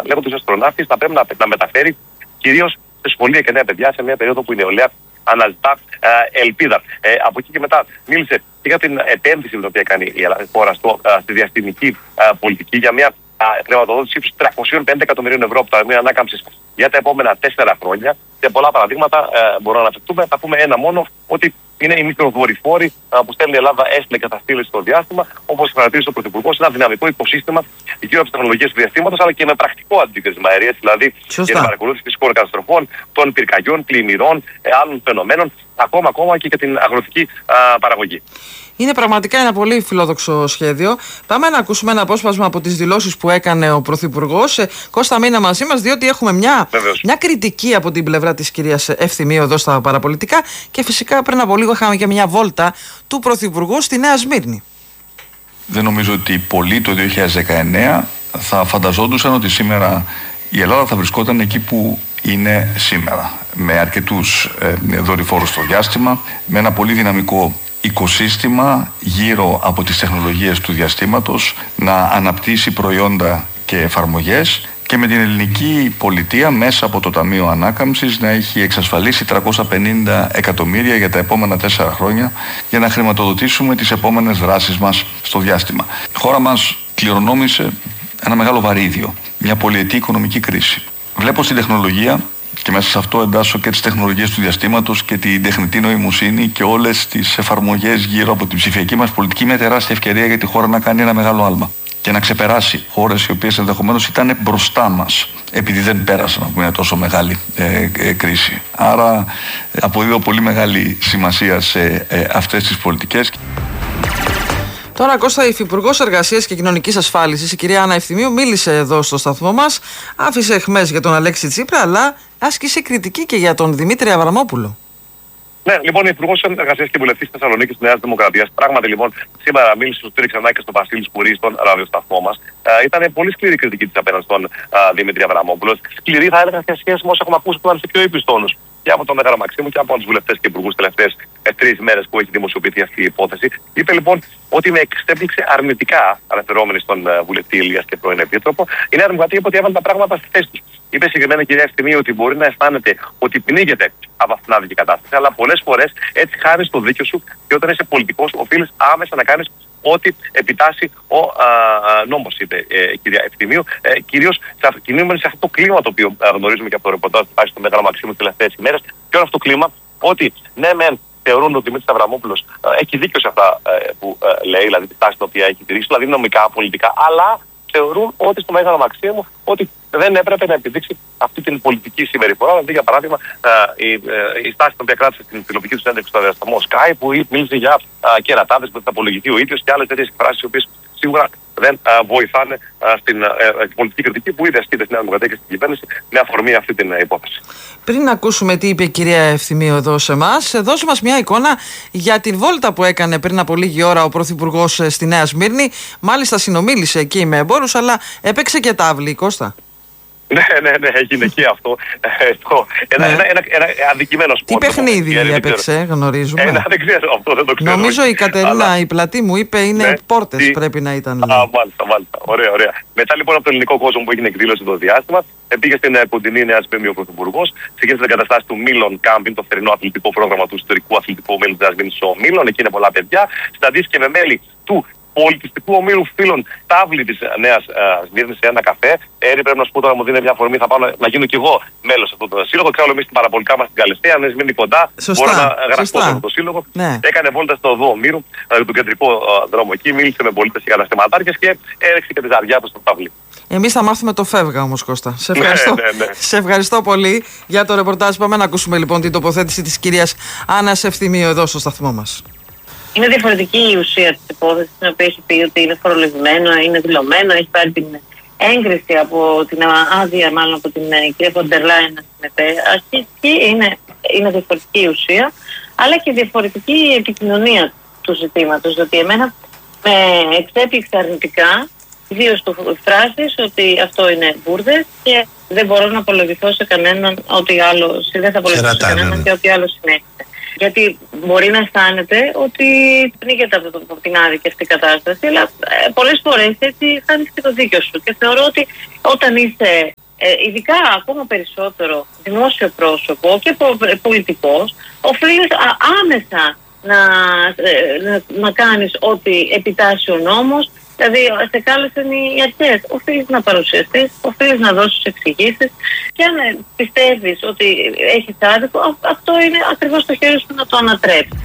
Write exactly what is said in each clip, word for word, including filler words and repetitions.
λέγοντας αστροναύτης, θα πρέπει να, να μεταφέρει κυρίως σε σχολεία και νέα παιδιά σε μια περίοδο που η νεολαία αναζητά ε, ελπίδα. Ε, από εκεί και μετά μίλησε και για την επένδυση την οποία κάνει η χώρα στο, ε, στη διαστημική ε, πολιτική για μια ε, χρηματοδότηση ύψους τριακόσια πενήντα εκατομμυρίων ευρώ από το Ταμείο Ανάκαμψης για τα επόμενα τέσσερα χρόνια. Και πολλά παραδείγματα ε, μπορούμε να αναφερθούμε. Θα πούμε ένα μόνο, ότι είναι οι μικροδορυφόροι ε, που στέλνει η Ελλάδα, έστειλε και θα στείλει στο διάστημα. Όπως χαρακτήρισε ο Πρωθυπουργός, ένα δυναμικό οικοσύστημα γύρω από τις τεχνολογίες του διαστήματος, αλλά και με πρακτικό αντίκρισμα αερίας, δηλαδή για την παρακολούθηση φυσικών καταστροφών, των πυρκαγιών, πλημμυρών, ε, άλλων φαινομένων, ακόμα, ακόμα και για την αγροτική ε, παραγωγή. Είναι πραγματικά ένα πολύ φιλόδοξο σχέδιο. Πάμε να ακούσουμε ένα απόσπασμα από τις δηλώσεις που έκανε ο Πρωθυπουργός. Ε, Κώστα, μείνε μαζί μας, διότι έχουμε μια, μια κριτική από την πλευρά της κυρίας Ευθυμίου εδώ στα παραπολιτικά. Και φυσικά πριν από λίγο είχαμε και μια βόλτα του Πρωθυπουργού στη Νέα Σμύρνη. Δεν νομίζω ότι πολλοί το δύο χιλιάδες δεκαεννέα θα φανταζόντουσαν ότι σήμερα η Ελλάδα θα βρισκόταν εκεί που είναι σήμερα. Με αρκετούς ε, δορυφόρους στο διάστημα, με ένα πολύ δυναμικό οικοσύστημα γύρω από τις τεχνολογίες του διαστήματος να αναπτύσσει προϊόντα και εφαρμογές και με την ελληνική πολιτεία μέσα από το Ταμείο Ανάκαμψης να έχει εξασφαλίσει τριακόσια πενήντα εκατομμύρια για τα επόμενα τέσσερα χρόνια για να χρηματοδοτήσουμε τις επόμενες δράσεις μας στο διάστημα. Η χώρα μας κληρονόμησε ένα μεγάλο βαρύδιο, μια πολυετή οικονομική κρίση. Βλέπω στην τεχνολογία, και μέσα σε αυτό εντάσσω και τις τεχνολογίες του διαστήματος και την τεχνητή νοημοσύνη και όλες τις εφαρμογές γύρω από την ψηφιακή μας πολιτική, μια τεράστια ευκαιρία για τη χώρα να κάνει ένα μεγάλο άλμα και να ξεπεράσει χώρες οι οποίες ενδεχομένως ήταν μπροστά μας επειδή δεν πέρασαν από μια τόσο μεγάλη ε, ε, κρίση. Άρα ε, αποδίδω πολύ μεγάλη σημασία σε ε, αυτές τις πολιτικές. Τώρα, Κώστα, η Υφυπουργός Εργασίας και Κοινωνικής Ασφάλισης, η κυρία Άννα Ευθυμίου, μίλησε εδώ στο σταθμό μας, άφησε αιχμές για τον Αλέξη Τσίπρα, αλλά άσκησε κριτική και για τον Δημήτρη Αβραμόπουλο. Ναι, λοιπόν, η Υπουργός Εργασίας και Βουλευτής της Θεσσαλονίκης της Νέας Δημοκρατίας, πράγματι λοιπόν, σήμερα μίλησε στο Στήρι ξανά και στο Βασίλη Σκουρί, στον ραδιοσταθμό μας. Ε, ήταν πολύ σκληρή κριτική της απέναντι στον ε, Δημήτρη Αβραμόπουλο. Σκληρή, θα έλεγα, σε σχέση με όσα έχουμε ακούσει που ήταν σε πιο ήπιους τόνους και από τον Μέγαρο Μαξίμου και από τους βουλευτές και υπουργούς τελευταίες ε, τρεις μέρες που έχει δημοσιοποιηθεί αυτή η υπόθεση. Είπε λοιπόν ότι με εξέπληξε αρνητικά, αναφερόμενη στον ε, βουλευτή Ηλίας και πρώην επίτροπο, η Νέα Δημοκρατία είπε ότι έβαλε τα πράγματα στη θέση τους. Είπε συγκεκριμένα η κυρία Ευθυμίου ότι μπορεί να αισθάνεται ότι πνίγεται από αυτήν την άδικη κατάσταση, αλλά πολλές φορές έτσι χάρη στο δίκιο σου και όταν είσαι πολιτικός, οφείλεις άμεσα να κάνεις ό,τι επιτάσσει ο α, νόμος, είπε ε, η κυρία Ευθυμίου. Ε, Κυρίως κινούμενοι σε αυτό το κλίμα το οποίο ε, γνωρίζουμε και από το ρεπορτάζ που πάει στο Μέγαρο Μαξίμου τις τελευταίες ημέρες. Και όλο αυτό το κλίμα ότι ναι, μεν θεωρούν ότι ο Δημήτρης Αβραμόπουλος ε, έχει δίκιο σε αυτά ε, που ε, λέει, δηλαδή τη τάση την οποία έχει τηρήσει, δηλαδή νομικά, πολιτικά, αλλά θεωρούν ότι στο Μέγαρο Μαξίμου ότι δεν έπρεπε να επιδείξει αυτή την πολιτική συμπεριφορά. Δηλαδή, για παράδειγμα, η, η στάση την οποία κράτησε στην τηλεοπτική του συνέντευξη στο διασταμό Sky, που μίλησε για κερατάδες που θα απολογηθεί ο ίδιος και άλλες τέτοιες εκφράσεις, οι οποίες σίγουρα δεν α, βοηθάνε α, στην α, α, πολιτική κριτική που ήδη ασκείται στη Νέα Δημοκρατία και στην κυβέρνηση με αφορμή αυτή την α, υπόθεση. Πριν ακούσουμε τι είπε η κυρία Ευθυμίου εδώ σε εμάς, δώσε μας μια εικόνα για την βόλτα που έκανε πριν από λίγη ώρα ο Πρωθυπουργός στη Νέα Σμύρνη. Μάλιστα συνομίλησε εκεί με εμπόρους, αλλά έπαιξε και τάβλη, Κώστα. Ναι, ναι, ναι, έγινε και αυτό. Ένα, ναι. ένα, ένα, ένα αδικημένο σπορ. Τι παιχνίδι έπαιξε, γνωρίζουμε. Ένα, δεν ξέρω αυτό, δεν το ξέρω. Νομίζω η Κατερίνα, αλλά... η πλατή μου είπε είναι ναι, πόρτες τι... πρέπει να ήταν. Α, μάλιστα, μάλιστα. Ωραία, ωραία. Μετά λοιπόν από τον ελληνικό κόσμο που έγινε εκδήλωση το διάστημα, πήγε στην κοντινή Νέα Σμύρνη ο Πρωθυπουργός, ξεκίνησε την εγκαταστάση του Μίλον Κάμπιν, το θερινό αθλητικό πρόγραμμα του ιστορικού αθλητικού ομίλου της Νέας Σμύρνης στο Μίλον. Εκεί είναι πολλά παιδιά. Συναντήθηκε με μέλη του πολιτιστικού ομίλου φίλων τάβλη της Νέας Σμύρνης σε ένα καφέ. Έρη, πρέπει να σου πω τώρα, μου δίνει μια αφορμή, θα πάω να, να γίνω κι εγώ μέλος αυτού του σύλλογου. Ξέρω εμείς στην παραπολικά μας στην Καλυστέα, Νέα Σμύρνη κοντά. Σωστά, μπορώ να γραφτώ σε αυτό το σύλλογο. Ναι. Έκανε βόλτα στο οδό Ομήρου, τον κεντρικό δρόμο εκεί, μίλησε με πολίτες και καταστηματάρχες και έριξε και τη ζαριά του στο τάβλη. Εμείς θα μάθουμε το φεύγα όμως, Κώστα. Σε ευχαριστώ, ναι, ναι, ναι. Σε ευχαριστώ πολύ για το ρεπορτάζ. Πάμε να ακούσουμε λοιπόν την τοποθέτηση της κυρίας Άννας Ευθυμίου εδώ στο σταθμό μας. Είναι διαφορετική η ουσία της υπόθεσης, την οποία έχει πει ότι είναι φορολογημένο, είναι δηλωμένο, έχει πάρει την έγκριση από την άδεια, μάλλον από την κυρία Φοντερ Λάιεν να συμμετέχει. Είναι, είναι διαφορετική η ουσία, αλλά και διαφορετική η επικοινωνία του ζητήματος. Διότι εμένα με εξέπληξε αρνητικά, ιδίως του φράσεις ότι αυτό είναι μπούρδες και δεν μπορώ να απολογηθώ σε κανέναν ότι άλλο, δεν θα απολογηθώ σε κανέναν και ό,τι άλλο συνέχισε. Γιατί μπορεί να αισθάνεται ότι πνίγεται από, το, από την άδικη αυτή κατάσταση, αλλά ε, πολλές φορές έτσι χάνεις και το δίκιο σου. Και θεωρώ ότι όταν είσαι ε, ειδικά ακόμα περισσότερο δημόσιο πρόσωπο και πο, ε, πολιτικός, οφείλεις α, άμεσα να, ε, να, να κάνεις ό,τι επιτάσσει ο νόμος. Δηλαδή, σε κάλεσαν οι αρχές. Οφείλεις να παρουσιαστείς, οφείλεις να δώσεις εξηγήσεις και αν πιστεύεις ότι έχεις άδικο, αυτό είναι ακριβώς το χέρι σου να το ανατρέψεις.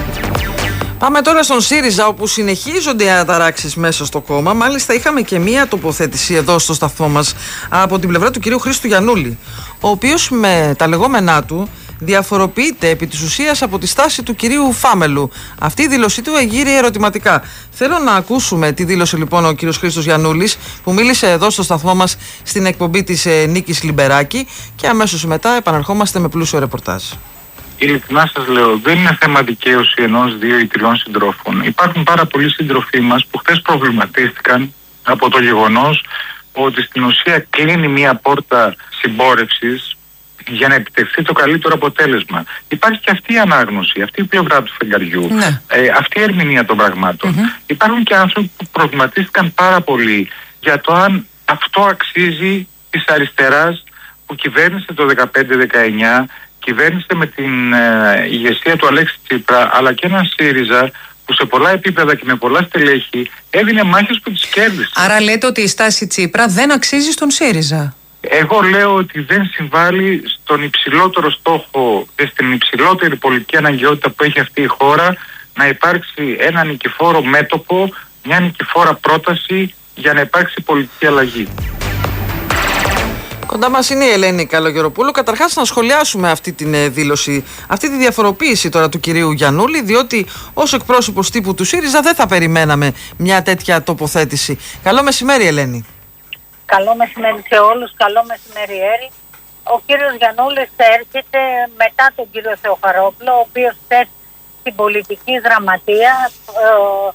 Πάμε τώρα στον ΣΥΡΙΖΑ, όπου συνεχίζονται οι αναταράξεις μέσα στο κόμμα. Μάλιστα, είχαμε και μία τοποθέτηση εδώ στο σταθμό μας από την πλευρά του κυρίου Χρήστου Γιαννούλη, ο οποίος με τα λεγόμενά του διαφοροποιείται επί της ουσίας από τη στάση του κυρίου Φάμελου. Αυτή η δήλωσή του εγείρει ερωτηματικά. Θέλω να ακούσουμε τη δήλωση λοιπόν ο κύριος Χρήστος Γιαννούλης, που μίλησε εδώ στο σταθμό μας στην εκπομπή της ε, Νίκης Λιμπεράκη, και αμέσως μετά επαναρχόμαστε με πλούσιο ρεπορτάζ. Ειλικρινά σας λέω, δεν είναι θέμα δικαίωση ενός, δύο ή τριών συντρόφων. Υπάρχουν πάρα πολλοί σύντροφοί μας που χθες προβληματίστηκαν από το γεγονός ότι στην ουσία κλείνει μια πόρτα συμπόρευσης για να επιτευχθεί το καλύτερο αποτέλεσμα. Υπάρχει και αυτή η ανάγνωση, αυτή η πλευρά του φεγγαριού, ναι. ε, αυτή η ερμηνεία των πραγμάτων. Mm-hmm. Υπάρχουν και άνθρωποι που προβληματίστηκαν πάρα πολύ για το αν αυτό αξίζει της αριστεράς που κυβέρνησε το δεκαπέντε δεκαεννιά, κυβέρνησε με την ε, ηγεσία του Αλέξη Τσίπρα, αλλά και έναν ΣΥΡΙΖΑ που σε πολλά επίπεδα και με πολλά στελέχη έδινε μάχες που τις κέρδισε. Άρα λέτε ότι η στάση Τσίπρα δεν αξίζει στον ΣΥΡΙΖΑ. Εγώ λέω ότι δεν συμβάλλει στον υψηλότερο στόχο και στην υψηλότερη πολιτική αναγκαιότητα που έχει αυτή η χώρα, να υπάρξει ένα νικηφόρο μέτωπο, μια νικηφόρα πρόταση για να υπάρξει πολιτική αλλαγή. Κοντά μας είναι η Ελένη Καλογεροπούλου. Καταρχάς, να σχολιάσουμε αυτή τη δήλωση, αυτή τη διαφοροποίηση τώρα του κυρίου Γιαννούλη, διότι ως εκπρόσωπος τύπου του ΣΥΡΙΖΑ δεν θα περιμέναμε μια τέτοια τοποθέτηση. Καλό μεσημέρι, Ελένη. Καλό μεσημέρι σε όλους, καλό μεσημέρι Έρη. Ο κύριος Γιαννούλης έρχεται μετά τον κύριο Θεοχαρόπουλο, ο οποίος χθες στην πολιτική γραμματεία ε,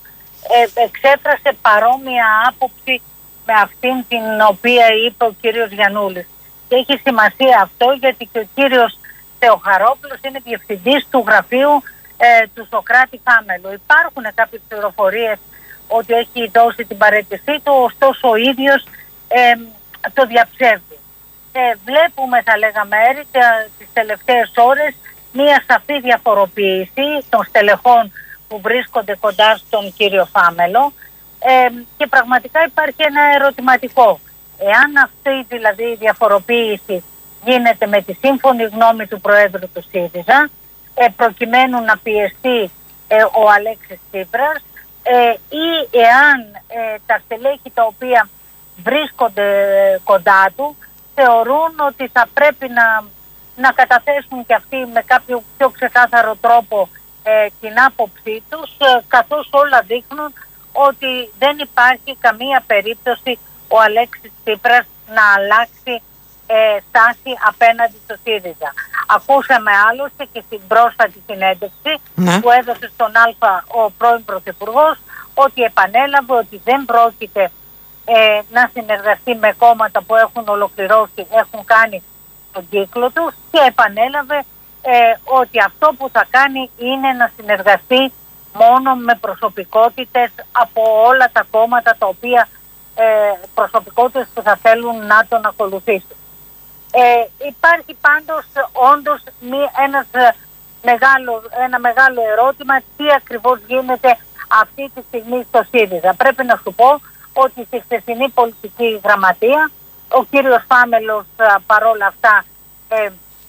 ε, εξέφρασε παρόμοια άποψη με αυτήν την οποία είπε ο κύριος Γιαννούλης. Και έχει σημασία αυτό γιατί και ο κύριος Θεοχαρόπουλος είναι διευθυντής του γραφείου ε, του Σωκράτη Φάμελου. Υπάρχουν κάποιες πληροφορίες ότι έχει δώσει την παραίτησή του, ωστόσο ο ίδιος Ε, το διαψεύδει. Ε, βλέπουμε, θα λέγαμε, Έρη, τις τελευταίες ώρες μία σαφή διαφοροποίηση των στελεχών που βρίσκονται κοντά στον κύριο Φάμελο ε, και πραγματικά υπάρχει ένα ερωτηματικό. Εάν αυτή δηλαδή η διαφοροποίηση γίνεται με τη σύμφωνη γνώμη του Προέδρου του ΣΥΡΙΖΑ ε, προκειμένου να πιεστεί ε, ο Αλέξης Τσίπρας ε, ή εάν ε, τα στελέχη τα οποία βρίσκονται κοντά του θεωρούν ότι θα πρέπει να, να καταθέσουν και αυτοί με κάποιο πιο ξεκάθαρο τρόπο ε, την άποψή τους ε, καθώς όλα δείχνουν ότι δεν υπάρχει καμία περίπτωση ο Αλέξης Τσίπρας να αλλάξει ε, στάση απέναντι στο ΣΥΡΙΖΑ. Ακούσαμε άλλωστε και στην πρόσφατη συνέντευξη ναι. που έδωσε στον Α ο πρώην Πρωθυπουργός ότι επανέλαβε ότι δεν πρόκειται Ε, να συνεργαστεί με κόμματα που έχουν ολοκληρώσει, έχουν κάνει τον κύκλο τους και επανέλαβε ε, ότι αυτό που θα κάνει είναι να συνεργαστεί μόνο με προσωπικότητες από όλα τα κόμματα τα οποία ε, προσωπικότητες που θα θέλουν να τον ακολουθήσουν. Ε, υπάρχει πάντως όντως μη, ένας, μεγάλο, ένα μεγάλο ερώτημα τι ακριβώς γίνεται αυτή τη στιγμή στο ΣΥΡΙΖΑ. Πρέπει να σου πω ότι στη χθεσινή πολιτική γραμματεία ο κύριος Φάμελος παρόλα αυτά ε,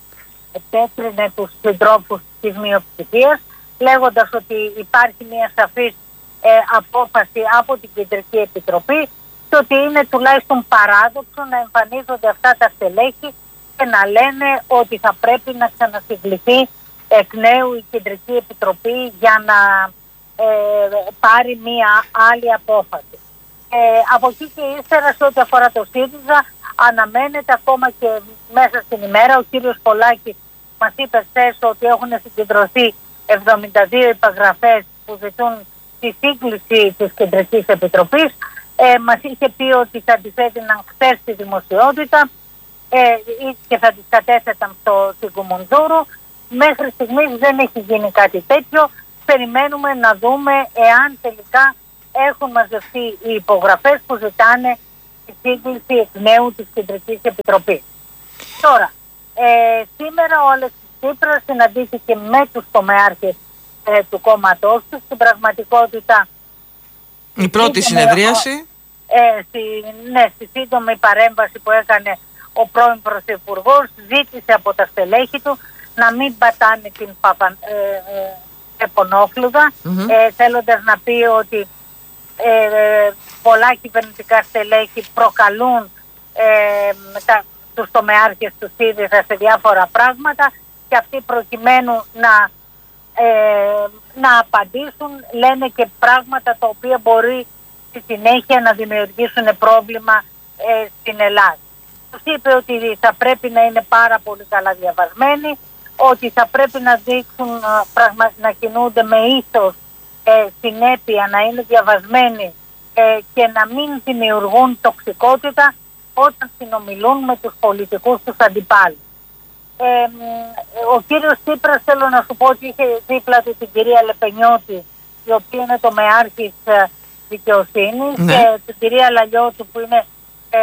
επέτρινε τους συντρόφους της μειοψηφίας λέγοντας ότι υπάρχει μια σαφής ε, απόφαση από την Κεντρική Επιτροπή και ότι είναι τουλάχιστον παράδοξο να εμφανίζονται αυτά τα στελέχη και να λένε ότι θα πρέπει να ξανασυγκληθεί εκ νέου η Κεντρική Επιτροπή για να ε, πάρει μια άλλη απόφαση. Ε, από εκεί και ύστερα σε ό,τι αφορά το ΣΥΡΙΖΑ αναμένεται ακόμα και μέσα στην ημέρα. Ο κύριος Πολάκης μας είπε χθες ότι έχουν συγκεντρωθεί εβδομήντα δύο υπογραφές που ζητούν τη σύγκληση της Κεντρικής Επιτροπής. Ε, μας είχε πει ότι θα τις έδιναν χθες στη δημοσιότητα ε, και θα τις κατέθεταν στο Κουμουνδούρου. Μέχρι στιγμής δεν έχει γίνει κάτι τέτοιο. Περιμένουμε να δούμε εάν τελικά έχουν μαζευτεί οι υπογραφές που ζητάνε τη σύγκληση εκ νέου της Κεντρικής Επιτροπής. Τώρα, ε, σήμερα ο Αλέξης Τσίπρας συναντήθηκε με τους τομεάρχες ε, του κόμματός του. Στην πραγματικότητα η πρώτη συνεδρίαση ε, στη, ναι, στη σύντομη παρέμβαση που έκανε ο πρώην Πρωθυπουργός, ζήτησε από τα στελέχη του να μην πατάνε την παπα, ε, ε, επωνόφλουδα, mm-hmm. ε, θέλοντας να πει ότι ε, πολλά κυβερνητικά στελέχη προκαλούν ε, τα, τους τομεάρχες του ΣΥΡΙΖΑ σε διάφορα πράγματα και αυτοί προκειμένου να, ε, να απαντήσουν λένε και πράγματα τα οποία μπορεί στη συνέχεια να δημιουργήσουν πρόβλημα ε, στην Ελλάδα. Τους είπε ότι θα πρέπει να είναι πάρα πολύ καλά διαβασμένοι, ότι θα πρέπει να δείξουν, να κινούνται με ίσως ε, συνέπεια, να είναι διαβασμένοι ε, και να μην δημιουργούν τοξικότητα όταν συνομιλούν με τους πολιτικούς τους αντιπάλους. Ε, ο κύριος Τσίπρας, θέλω να σου πω ότι είχε δίπλα του την κυρία Λεπενιώτη, η οποία είναι τομεάρχης δικαιοσύνης, ναι. και την κυρία Λαλιώτου που είναι ε,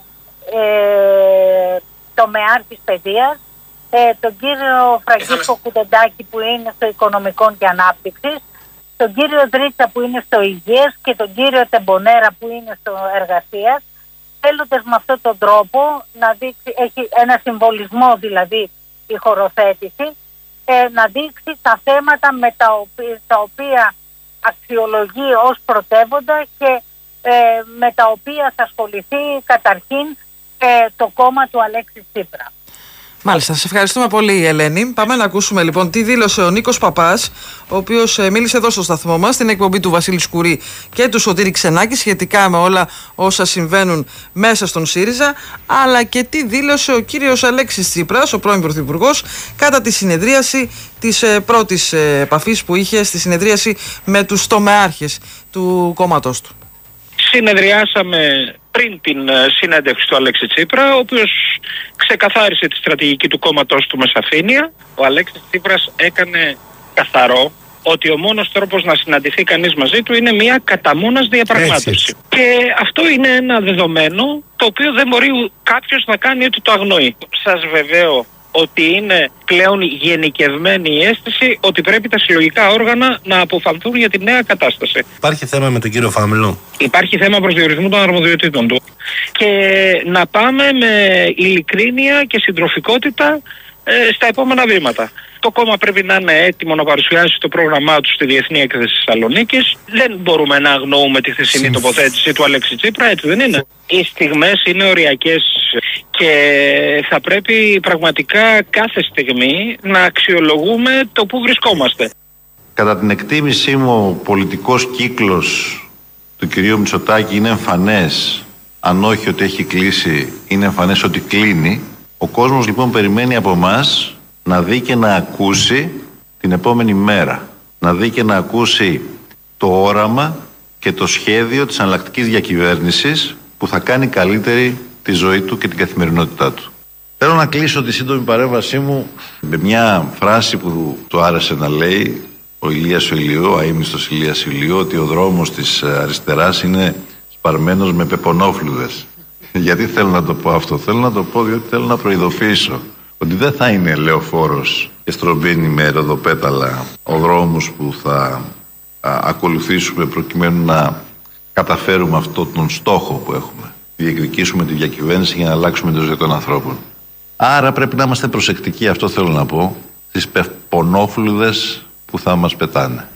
ε, τομεάρχης παιδείας, ε, τον κύριο Φραγκίσκο Κουτεντάκη που είναι στο οικονομικό και ανάπτυξης, τον κύριο Δρίτσα που είναι στο υγείας και τον κύριο Τεμπονέρα που είναι στο εργασίας, θέλοντας με αυτόν τον τρόπο να δείξει, έχει ένα συμβολισμό δηλαδή η χωροθέτηση, ε, να δείξει τα θέματα με τα οποία, τα οποία αξιολογεί ως πρωτεύοντα και ε, με τα οποία θα ασχοληθεί καταρχήν ε, το κόμμα του Αλέξη Τσίπρα. Μάλιστα, σας ευχαριστούμε πολύ, Ελένη. Πάμε να ακούσουμε λοιπόν τι δήλωσε ο Νίκος Παπάς, ο οποίος ε, μίλησε εδώ στο σταθμό μας, στην εκπομπή του Βασίλη Σκουρή και του Σωτήρη Ξενάκη, σχετικά με όλα όσα συμβαίνουν μέσα στον ΣΥΡΙΖΑ, αλλά και τι δήλωσε ο κύριος Αλέξης Τσίπρας, ο πρώην Πρωθυπουργός, κατά τη συνεδρίαση της ε, πρώτης ε, επαφής που είχε, στη συνεδρίαση με τους τομεάρχες του κόμματός του. Συνεδριάσαμε πριν την συνέντευξη του Αλέξη Τσίπρα, ο οποίος ξεκαθάρισε τη στρατηγική του κόμματός του με σαφήνεια. Ο Αλέξης Τσίπρας έκανε καθαρό ότι ο μόνος τρόπος να συναντηθεί κανείς μαζί του είναι μια καταμούνας διαπραγμάτευση. Έτσι. Και αυτό είναι ένα δεδομένο το οποίο δεν μπορεί κάποιος να κάνει ότι το αγνοεί. Σας βεβαίω ότι είναι πλέον γενικευμένη η αίσθηση ότι πρέπει τα συλλογικά όργανα να αποφανθούν για τη νέα κατάσταση. Υπάρχει θέμα με τον κύριο Φάμελο. Υπάρχει θέμα προσδιορισμού των αρμοδιοτήτων του. Και να πάμε με ειλικρίνεια και συντροφικότητα ε, στα επόμενα βήματα. Το κόμμα πρέπει να είναι έτοιμο να παρουσιάσει το πρόγραμμά του στη Διεθνή Έκθεση Θεσσαλονίκης. Δεν μπορούμε να αγνοούμε τη χθεσινή τοποθέτηση του Αλέξη Τσίπρα, έτσι δεν είναι? Οι στιγμές είναι οριακές και θα πρέπει πραγματικά κάθε στιγμή να αξιολογούμε το που βρισκόμαστε. Κατά την εκτίμησή μου, ο πολιτικός κύκλος του κυρίου Μητσοτάκη είναι εμφανές. Αν όχι ότι έχει κλείσει, είναι εμφανές ότι κλείνει. Ο κόσμος λοιπόν περιμένει από εμάς να δει και να ακούσει την επόμενη μέρα. Να δει και να ακούσει το όραμα και το σχέδιο της εναλλακτικής διακυβέρνησης που θα κάνει καλύτερη τη ζωή του και την καθημερινότητά του. Θέλω να κλείσω τη σύντομη παρέμβασή μου με μια φράση που του άρεσε να λέει ο Ηλίας ο Ηλιού, ο αείμνηστος Ηλίας Ηλιού, ότι ο δρόμος της αριστεράς είναι σπαρμένος με πεπονόφλουδες. Γιατί θέλω να το πω αυτό? Θέλω να το πω διότι θέλω να προειδοποιήσω ότι δεν θα είναι λεωφόρος και στρομπίνι με ροδοπέταλα ο δρόμος που θα α, ακολουθήσουμε προκειμένου να καταφέρουμε αυτόν τον στόχο που έχουμε. Διεκδικήσουμε τη διακυβέρνηση για να αλλάξουμε τη ζωή των ανθρώπων. Άρα πρέπει να είμαστε προσεκτικοί, αυτό θέλω να πω, στις πεπονόφλουδες που θα μας πετάνε.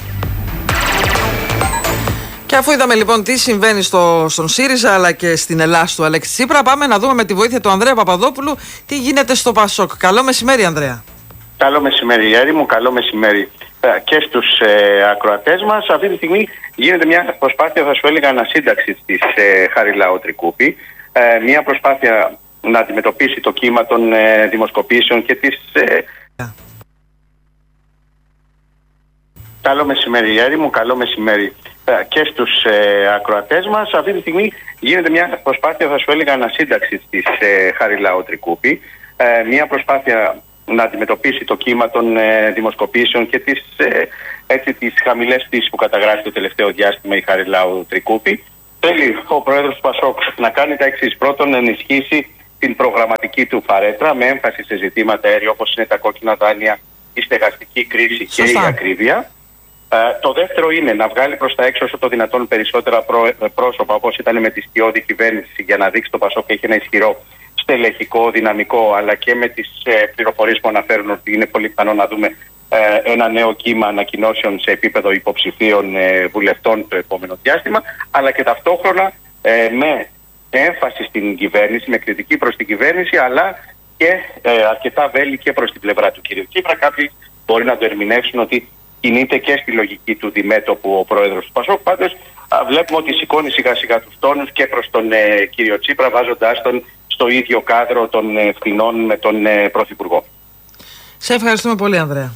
Και αφού είδαμε λοιπόν τι συμβαίνει στο, στον ΣΥΡΙΖΑ αλλά και στην Ελλάδα του Αλέξη Τσίπρα, πάμε να δούμε με τη βοήθεια του Ανδρέα Παπαδόπουλου τι γίνεται στο Πασόκ. Καλό μεσημέρι, Ανδρέα. Καλό μεσημέρι, Γιάννη μου. Καλό μεσημέρι και στους ε, ακροατές μας. Αυτή τη στιγμή γίνεται μια προσπάθεια, θα σου έλεγα, ανασύνταξης της ε, Χαριλάου Τρικούπη. Ε, μια προσπάθεια να αντιμετωπίσει το κύμα των ε, δημοσκοπήσεων και της... Ε... Yeah. Καλό μεσημέρι, Γιάννη μου. Καλό μεσημέρι και στους ε, ακροατές μας. Αυτή τη στιγμή γίνεται μια προσπάθεια, θα σου έλεγα, ανασύνταξης της ε, Χαριλάου Τρικούπη. Ε, μια προσπάθεια να αντιμετωπίσει το κύμα των ε, δημοσκοπήσεων και τις, ε, έτσι, τις χαμηλές πτήσεις που καταγράφει το τελευταίο διάστημα η Χαριλάου Τρικούπη. Θέλει ο πρόεδρος του Πασόκ να κάνει τα εξής. Πρώτον, να ενισχύσει την προγραμματική του φαρέτρα με έμφαση σε ζητήματα αέρια όπως είναι τα κόκκινα δάνεια, η στεγαστική κρίση και η ακρίβεια. Uh, το δεύτερο είναι να βγάλει προς τα έξω όσο το δυνατόν περισσότερα πρό, πρόσωπα, όπως ήταν με τη σκιώδη κυβέρνηση, για να δείξει το Πασόκ έχει ένα ισχυρό στελεχικό δυναμικό, αλλά και με τις ε, πληροφορίες που αναφέρουν ότι είναι πολύ πιθανό να δούμε ε, ένα νέο κύμα ανακοινώσεων σε επίπεδο υποψηφίων ε, βουλευτών το επόμενο διάστημα, αλλά και ταυτόχρονα ε, με έμφαση στην κυβέρνηση, με κριτική προς την κυβέρνηση, αλλά και ε, αρκετά βέλη και προς την πλευρά του κ. Τσίπρα. Κάποιοι μπορεί να το ερμηνεύσουν ότι κινείται και στη λογική του διμέτωπου ο πρόεδρος του Πασόκ. Πάντως βλέπουμε ότι σηκώνει σιγά σιγά τους τόνους και προς τον ε, κύριο Τσίπρα, βάζοντάς τον στο ίδιο κάδρο των ε, ευθυνών με τον ε, Πρωθυπουργό. Σε ευχαριστούμε πολύ, Ανδρέα.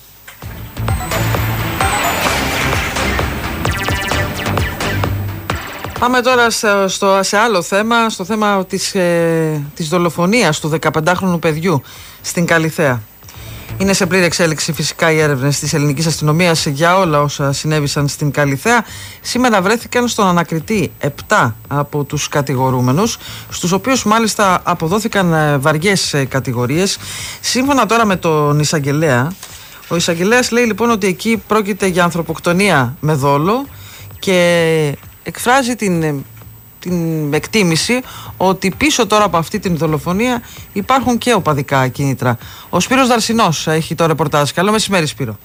Πάμε τώρα στο, σε άλλο θέμα, στο θέμα της, ε, της δολοφονίας του δεκαπεντάχρονου παιδιού στην Καλιθέα. Είναι σε πλήρη εξέλιξη φυσικά οι έρευνες της ελληνικής αστυνομίας για όλα όσα συνέβησαν στην Καλιθέα. Σήμερα βρέθηκαν στον ανακριτή επτά από τους κατηγορούμενους, στους οποίους μάλιστα αποδόθηκαν βαριές κατηγορίες. Σύμφωνα τώρα με τον εισαγγελέα, ο εισαγγελέας λέει λοιπόν ότι εκεί πρόκειται για ανθρωποκτονία με δόλο και εκφράζει την... την εκτίμηση ότι πίσω τώρα από αυτή την δολοφονία υπάρχουν και οπαδικά κίνητρα. Ο Σπύρος Δαρσινός έχει το ρεπορτάζ. Καλό μεσημέρι, Σπύρο.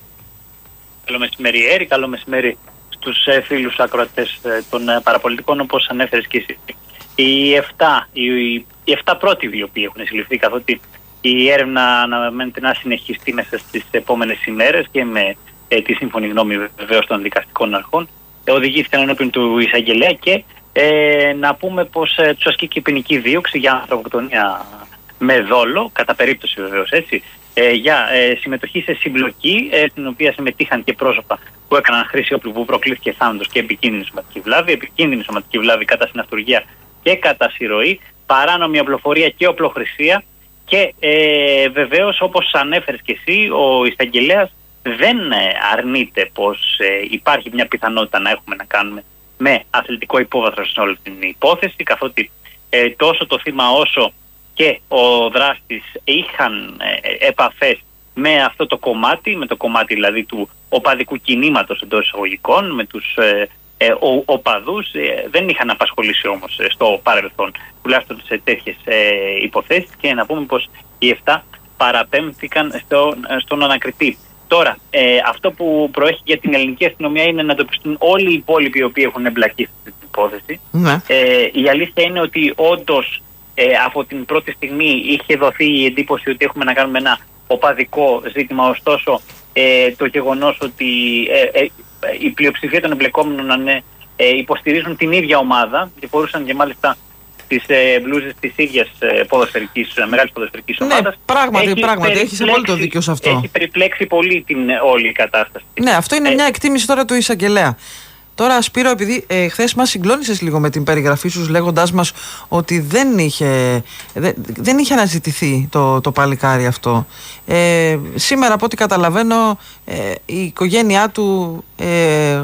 Καλό μεσημέρι, Έρη. Καλό μεσημέρι στους ε, φίλους ακροατές ε, των ε, παραπολιτικών, όπως ανέφερες και εσύ. Οι εφτά, οι, οι εφτά πρώτοι οι οποίοι έχουν συλληφθεί, καθότι η έρευνα αναμένεται να συνεχιστεί μέσα στις επόμενες ημέρες και με ε, τη σύμφωνη γνώμη βεβαίως των δικαστικών αρχών, ε, οδηγήθηκαν ενώπιον του εισαγγελέα και Ε, να πούμε πως ε, τους ασκεί και ποινική δίωξη για ανθρωποκτονία με δόλο, κατά περίπτωση βεβαίως έτσι, ε, για ε, συμμετοχή σε συμπλοκή, ε, στην οποία συμμετείχαν και πρόσωπα που έκαναν χρήση όπλου που προκλήθηκε θάνατος και επικίνδυνη σωματική βλάβη, επικίνδυνη σωματική βλάβη κατά συναυτουργία και κατά συρροή, παράνομη οπλοφορία και οπλοχρησία και ε, βεβαίως, όπως ανέφερες και εσύ, ο εισαγγελέας δεν αρνείται πως ε, υπάρχει μια πιθανότητα να έχουμε να κάνουμε με αθλητικό υπόβαθρο σε όλη την υπόθεση, καθότι ε, τόσο το θύμα όσο και ο δράστης είχαν ε, επαφές με αυτό το κομμάτι, με το κομμάτι δηλαδή του οπαδικού κινήματος εντός εισαγωγικών, με τους ε, ε, ο, οπαδούς, ε, δεν είχαν απασχολήσει όμως ε, στο παρελθόν, τουλάχιστον σε τέτοιες ε, υποθέσεις, και να πούμε πως οι εφτά παραπέμφθηκαν στο, στον ανακριτή. Τώρα, ε, αυτό που προέχει για την ελληνική αστυνομία είναι να εντοπιστούν όλοι οι υπόλοιποι οι οποίοι έχουν εμπλακεί σε αυτή την υπόθεση. Ναι. Ε, η αλήθεια είναι ότι όντως ε, από την πρώτη στιγμή είχε δοθεί η εντύπωση ότι έχουμε να κάνουμε ένα οπαδικό ζήτημα, ωστόσο ε, το γεγονός ότι ε, ε, η πλειοψηφία των εμπλεκόμενων ε, ε, υποστηρίζουν την ίδια ομάδα και μπορούσαν και μάλιστα τις ε, μπλούζες της ίδιας ε, ποδοσφαιρικής, ε, μεγάλης ποδοσφαιρικής ναι, ομάδας. Πράγματι, έχει πράγματι, έχεις απόλυτο δίκιο σε αυτό. Έχει περιπλέξει πολύ την ε, όλη κατάσταση. Ναι, αυτό είναι ε, μια εκτίμηση τώρα του εισαγγελέα. Τώρα, Σπύρο, επειδή ε, χθες μας συγκλώνησες λίγο με την περιγραφή σου, λέγοντάς μας ότι δεν είχε, δεν, δεν είχε αναζητηθεί το, το παλικάρι αυτό. Ε, σήμερα, από ό,τι καταλαβαίνω, ε, η οικογένειά του ε,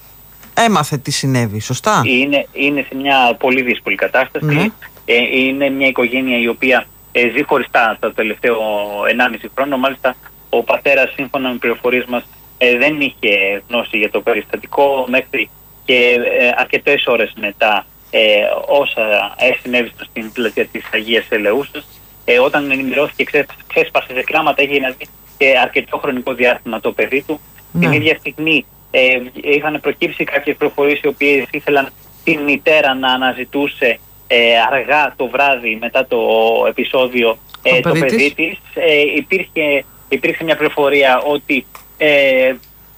έμαθε τι συνέβη, σωστά? Είναι, είναι σε μια πολύ δύσκολη κατάσταση. Ναι. Ε, είναι μια οικογένεια η οποία ε, ζει χωριστά το τελευταίο ενάμιση χρόνο. Μάλιστα, ο πατέρας, σύμφωνα με πληροφορίες μας, ε, δεν είχε γνώση για το περιστατικό μέχρι και ε, αρκετές ώρες μετά ε, όσα συνέβησαν στην πλατεία της Αγίας Ελεούσας. Ε, όταν ενημερώθηκε, ξέ, ξέσπασε σε κλάματα, είχε να δει και αρκετό χρονικό διάστημα το παιδί του. Ναι. Την ίδια στιγμή ε, είχαν προκύψει κάποιες πληροφορίες οι οποίες ήθελαν την μητέρα να αναζητούσε ε, αργά το βράδυ μετά το επεισόδιο ε, το, το παιδί της. Ε, υπήρχε, υπήρχε μια πληροφορία ότι ε,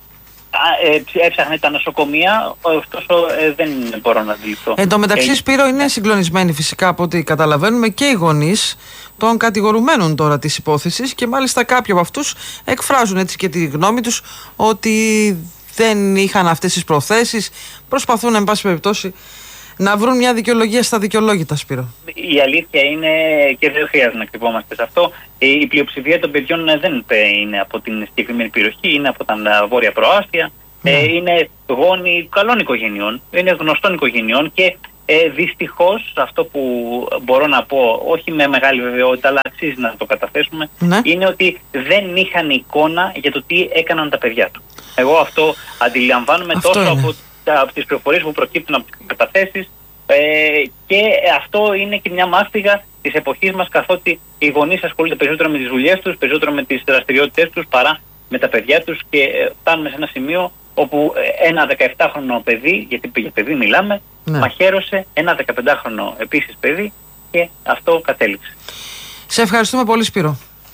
έψαχνε τα νοσοκομεία, ωστόσο ε, δεν μπορώ να αντιληφθώ. Εν τω μεταξύ, Σπύρο, είναι συγκλονισμένοι φυσικά από ό,τι καταλαβαίνουμε και οι γονείς των κατηγορουμένων τώρα της υπόθεσης, και μάλιστα κάποιοι από αυτούς εκφράζουν έτσι και τη γνώμη τους ότι δεν είχαν αυτές τις προθέσεις, προσπαθούν εν πάση περιπτώσει να βρουν μια δικαιολογία στα δικαιολόγητα, Σπύρο. Η αλήθεια είναι, και δεν χρειάζεται να κρυβόμαστε σε αυτό, η πλειοψηφία των παιδιών δεν είναι από την συγκεκριμένη περιοχή, είναι από τα βόρεια προάστια, ναι. ε, είναι γόνοι καλών οικογενειών, είναι γνωστών οικογενειών και ε, δυστυχώς αυτό που μπορώ να πω, όχι με μεγάλη βεβαιότητα, αλλά αξίζει να το καταθέσουμε, ναι. είναι ότι δεν είχαν εικόνα για το τι έκαναν τα παιδιά του. Εγώ αυτό αντιλαμβάνομαι αυτό τόσο από, από τις πληροφορίες που προκύπτουν από τις καταθέσεις, ε, και αυτό είναι και μια μάστιγα της εποχής μας, καθότι οι γονείς ασχολούνται περισσότερο με τις δουλειές τους, περισσότερο με τις δραστηριότητες τους παρά με τα παιδιά τους, και ε, φτάνουμε σε ένα σημείο όπου ένα δεκαεπτάχρονο παιδί, γιατί για παιδί μιλάμε, ναι. μαχαίρωσε ένα δεκαπεντάχρονο επίσης παιδί, και αυτό κατέληξε. Σε ευχαριστούμε πολύ, Σπύρο.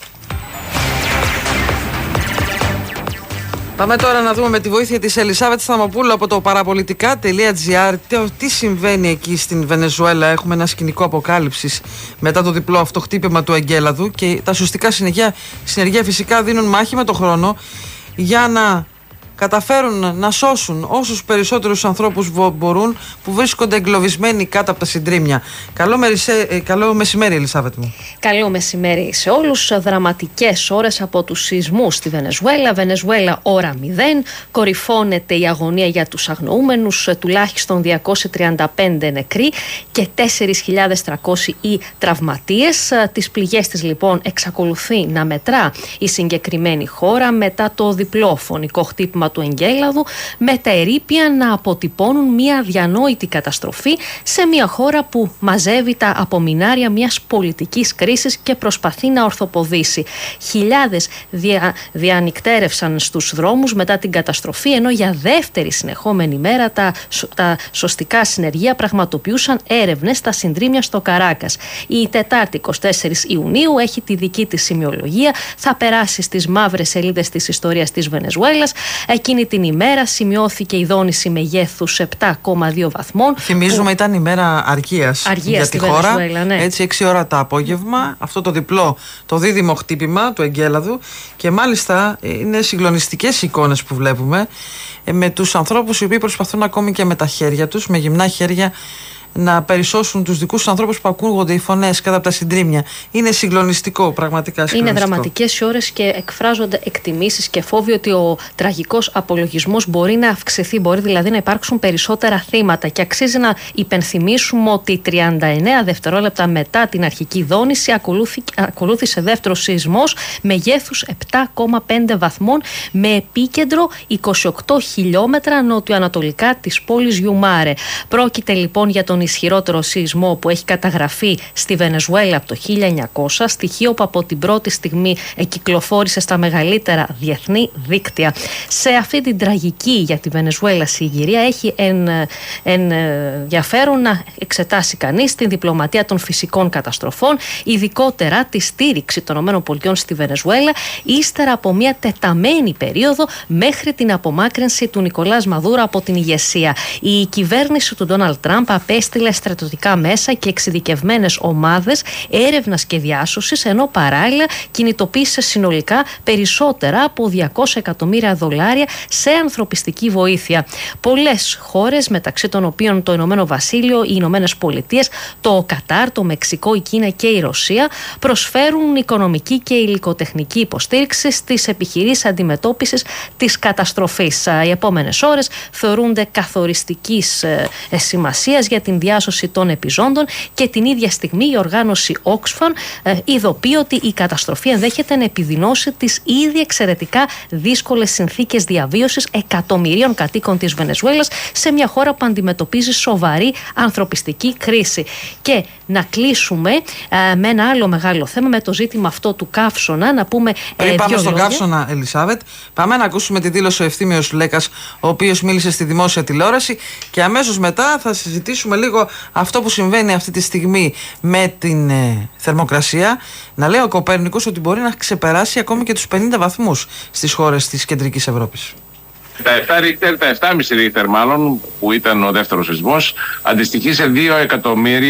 Πάμε τώρα να δούμε με τη βοήθεια της Ελισάβετ Σταμοπούλου από το παραπολιτικά τελεία τζι άρ τι συμβαίνει εκεί στην Βενεζουέλα. Έχουμε ένα σκηνικό αποκάλυψης μετά το διπλό αυτό χτύπημα του Εγκέλαδου, και τα σωστικά συνεργεία, συνεργεία φυσικά δίνουν μάχη με το χρόνο για να καταφέρουν να σώσουν όσους περισσότερους ανθρώπους μπορούν που βρίσκονται εγκλωβισμένοι κάτω από τα συντρίμμια. Καλό, μερισέ, καλό μεσημέρι, Ελισάβετ μου. Καλό μεσημέρι σε όλους. Δραματικές ώρες από τους σεισμούς στη Βενεζουέλα. Βενεζουέλα ώρα μηδέν. Κορυφώνεται η αγωνία για τους αγνοούμενους. Τουλάχιστον διακόσιοι τριάντα πέντε νεκροί και τέσσερις χιλιάδες τριακόσιοι οι τραυματίες. Τις πληγές της λοιπόν εξακολουθεί να μετρά η συγκεκριμένη χώρα μετά το διπλό φωνικό χτύπημα του Εγκέλαδου, με τα ερείπια να αποτυπώνουν μια διανόητη καταστροφή σε μια χώρα που μαζεύει τα απομεινάρια μιας πολιτικής κρίσης και προσπαθεί να ορθοποδήσει. Χιλιάδες δια, διανυκτέρευσαν στους δρόμους μετά την καταστροφή, ενώ για δεύτερη συνεχόμενη μέρα τα, τα σωστικά συνεργεία πραγματοποιούσαν έρευνες στα συντρίμμια στο Καράκας. Η Τετάρτη εικοστή τέταρτη Ιουνίου έχει τη δική της σημειολογία, θα περάσει στις μαύρες σελίδες της ιστορίας της Βενεζουέλας. Εκείνη την ημέρα σημειώθηκε η δόνηση μεγέθους επτά κόμμα δύο βαθμών. Θυμίζουμε που... ήταν ημέρα αργίας, αργίας για τη χώρα. Ναι. Έτσι, έξι ώρα το απόγευμα. Αυτό το διπλό, το δίδυμο χτύπημα του Εγκέλαδου. Και μάλιστα είναι συγκλονιστικές εικόνες που βλέπουμε, με τους ανθρώπους οι οποίοι προσπαθούν ακόμη και με τα χέρια τους, με γυμνά χέρια, να περισσώσουν τους δικούς τους ανθρώπους που ακούγονται οι φωνές κάτω από τα συντρίμμια. Είναι συγκλονιστικό, πραγματικά συγκλονιστικό. Είναι δραματικές οι ώρες και εκφράζονται εκτιμήσεις και φόβοι ότι ο τραγικός απολογισμός μπορεί να αυξηθεί, μπορεί δηλαδή να υπάρξουν περισσότερα θύματα. Και αξίζει να υπενθυμίσουμε ότι τριάντα εννέα δευτερόλεπτα μετά την αρχική δόνηση ακολούθησε δεύτερο σεισμός μεγέθους επτά κόμμα πέντε βαθμών, με επίκεντρο είκοσι οκτώ χιλιόμετρα νοτιοανατολικά της πόλης Γιουμάρε. Πρόκειται λοιπόν για τον ισχυρότερο σεισμό που έχει καταγραφεί στη Βενεζουέλα από το χίλια εννιακόσια, στοιχείο που από την πρώτη στιγμή κυκλοφόρησε στα μεγαλύτερα διεθνή δίκτυα. Σε αυτή την τραγική για τη Βενεζουέλα συγκυρία έχει εν, εν ενδιαφέρον να εξετάσει κανείς την διπλωματία των φυσικών καταστροφών, ειδικότερα τη στήριξη των ΗΠΑ στη Βενεζουέλα, ύστερα από μια τεταμένη περίοδο μέχρι την απομάκρυνση του Νικολάς Μαδούρο από την ηγεσία. Η κυβέρνηση του Ντόναλντ Τραμπ απέστειλε στρατιωτικά μέσα και εξειδικευμένες ομάδες έρευνας και διάσωσης, ενώ παράλληλα κινητοποίησε συνολικά περισσότερα από διακόσια εκατομμύρια δολάρια σε ανθρωπιστική βοήθεια. Πολλές χώρες, μεταξύ των οποίων το Ηνωμένο Βασίλειο, οι Ηνωμένες Πολιτείες, το Κατάρ, το Μεξικό, η Κίνα και η Ρωσία, προσφέρουν οικονομική και υλικοτεχνική υποστήριξη στις επιχειρήσεις αντιμετώπισης της καταστροφής. Οι επόμενες ώρες θεωρούνται καθοριστικής σημασίας για την διάσωση των επιζώντων, και την ίδια στιγμή η οργάνωση Oxfam ε, ειδοποιεί ότι η καταστροφή ενδέχεται να επιδεινώσει τις ήδη εξαιρετικά δύσκολες συνθήκες διαβίωσης εκατομμυρίων κατοίκων της Βενεζουέλας σε μια χώρα που αντιμετωπίζει σοβαρή ανθρωπιστική κρίση. Και να κλείσουμε ε, με ένα άλλο μεγάλο θέμα, με το ζήτημα αυτό του καύσωνα. Να πούμε. Πριν ε, πάμε στον λόγια. καύσωνα, Ελισάβετ, πάμε να ακούσουμε τη δήλωση ο Ευθύμιος Λέκας, ο οποίος μίλησε στη δημόσια τηλεόραση, και αμέσως μετά θα συζητήσουμε λίγο αυτό που συμβαίνει αυτή τη στιγμή με την ε, θερμοκρασία. Να λέει ο Κοπέρνικος ότι μπορεί να ξεπεράσει ακόμη και τους πενήντα βαθμούς στις χώρες της κεντρικής Ευρώπης. Τα επτά ρίχτερ, τα επτά κόμμα πέντε ρίχτερ μάλλον, που ήταν ο δεύτερος σεισμός, αντιστοιχεί σε δύο εκατομμύρια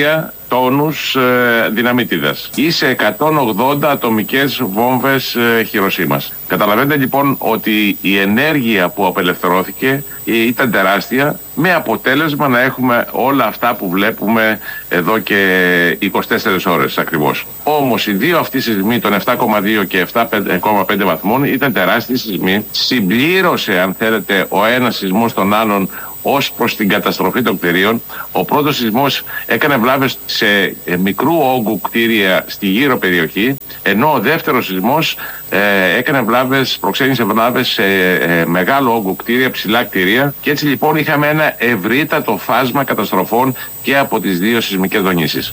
τόνους ε, δυναμίτιδας ή σε εκατόν ογδόντα ατομικές βόμβες ε, Χιροσίμας. Καταλαβαίνετε λοιπόν ότι η ενέργεια που απελευθερώθηκε ήταν τεράστια, με αποτέλεσμα να έχουμε όλα αυτά που βλέπουμε εδώ και είκοσι τέσσερις ώρες ακριβώς. Όμως οι δύο αυτοί σεισμοί, των επτά κόμμα δύο και επτά κόμμα πέντε βαθμών, ήταν τεράστιοι σεισμοί. Συμπλήρωσε, αν θέλετε, ο ένας σεισμός τον άλλον ως προς την καταστροφή των κτηρίων. Ο πρώτος σεισμός έκανε βλάβες σε μικρού όγκου κτίρια στη γύρω περιοχή, ενώ ο δεύτερος σεισμός ε, έκανε βλάβες, προξένησε βλάβες σε ε, μεγάλο όγκου κτίρια, ψηλά κτίρια, και έτσι λοιπόν είχαμε ένα ευρύτατο φάσμα καταστροφών και από τις δύο σεισμικές δονήσεις.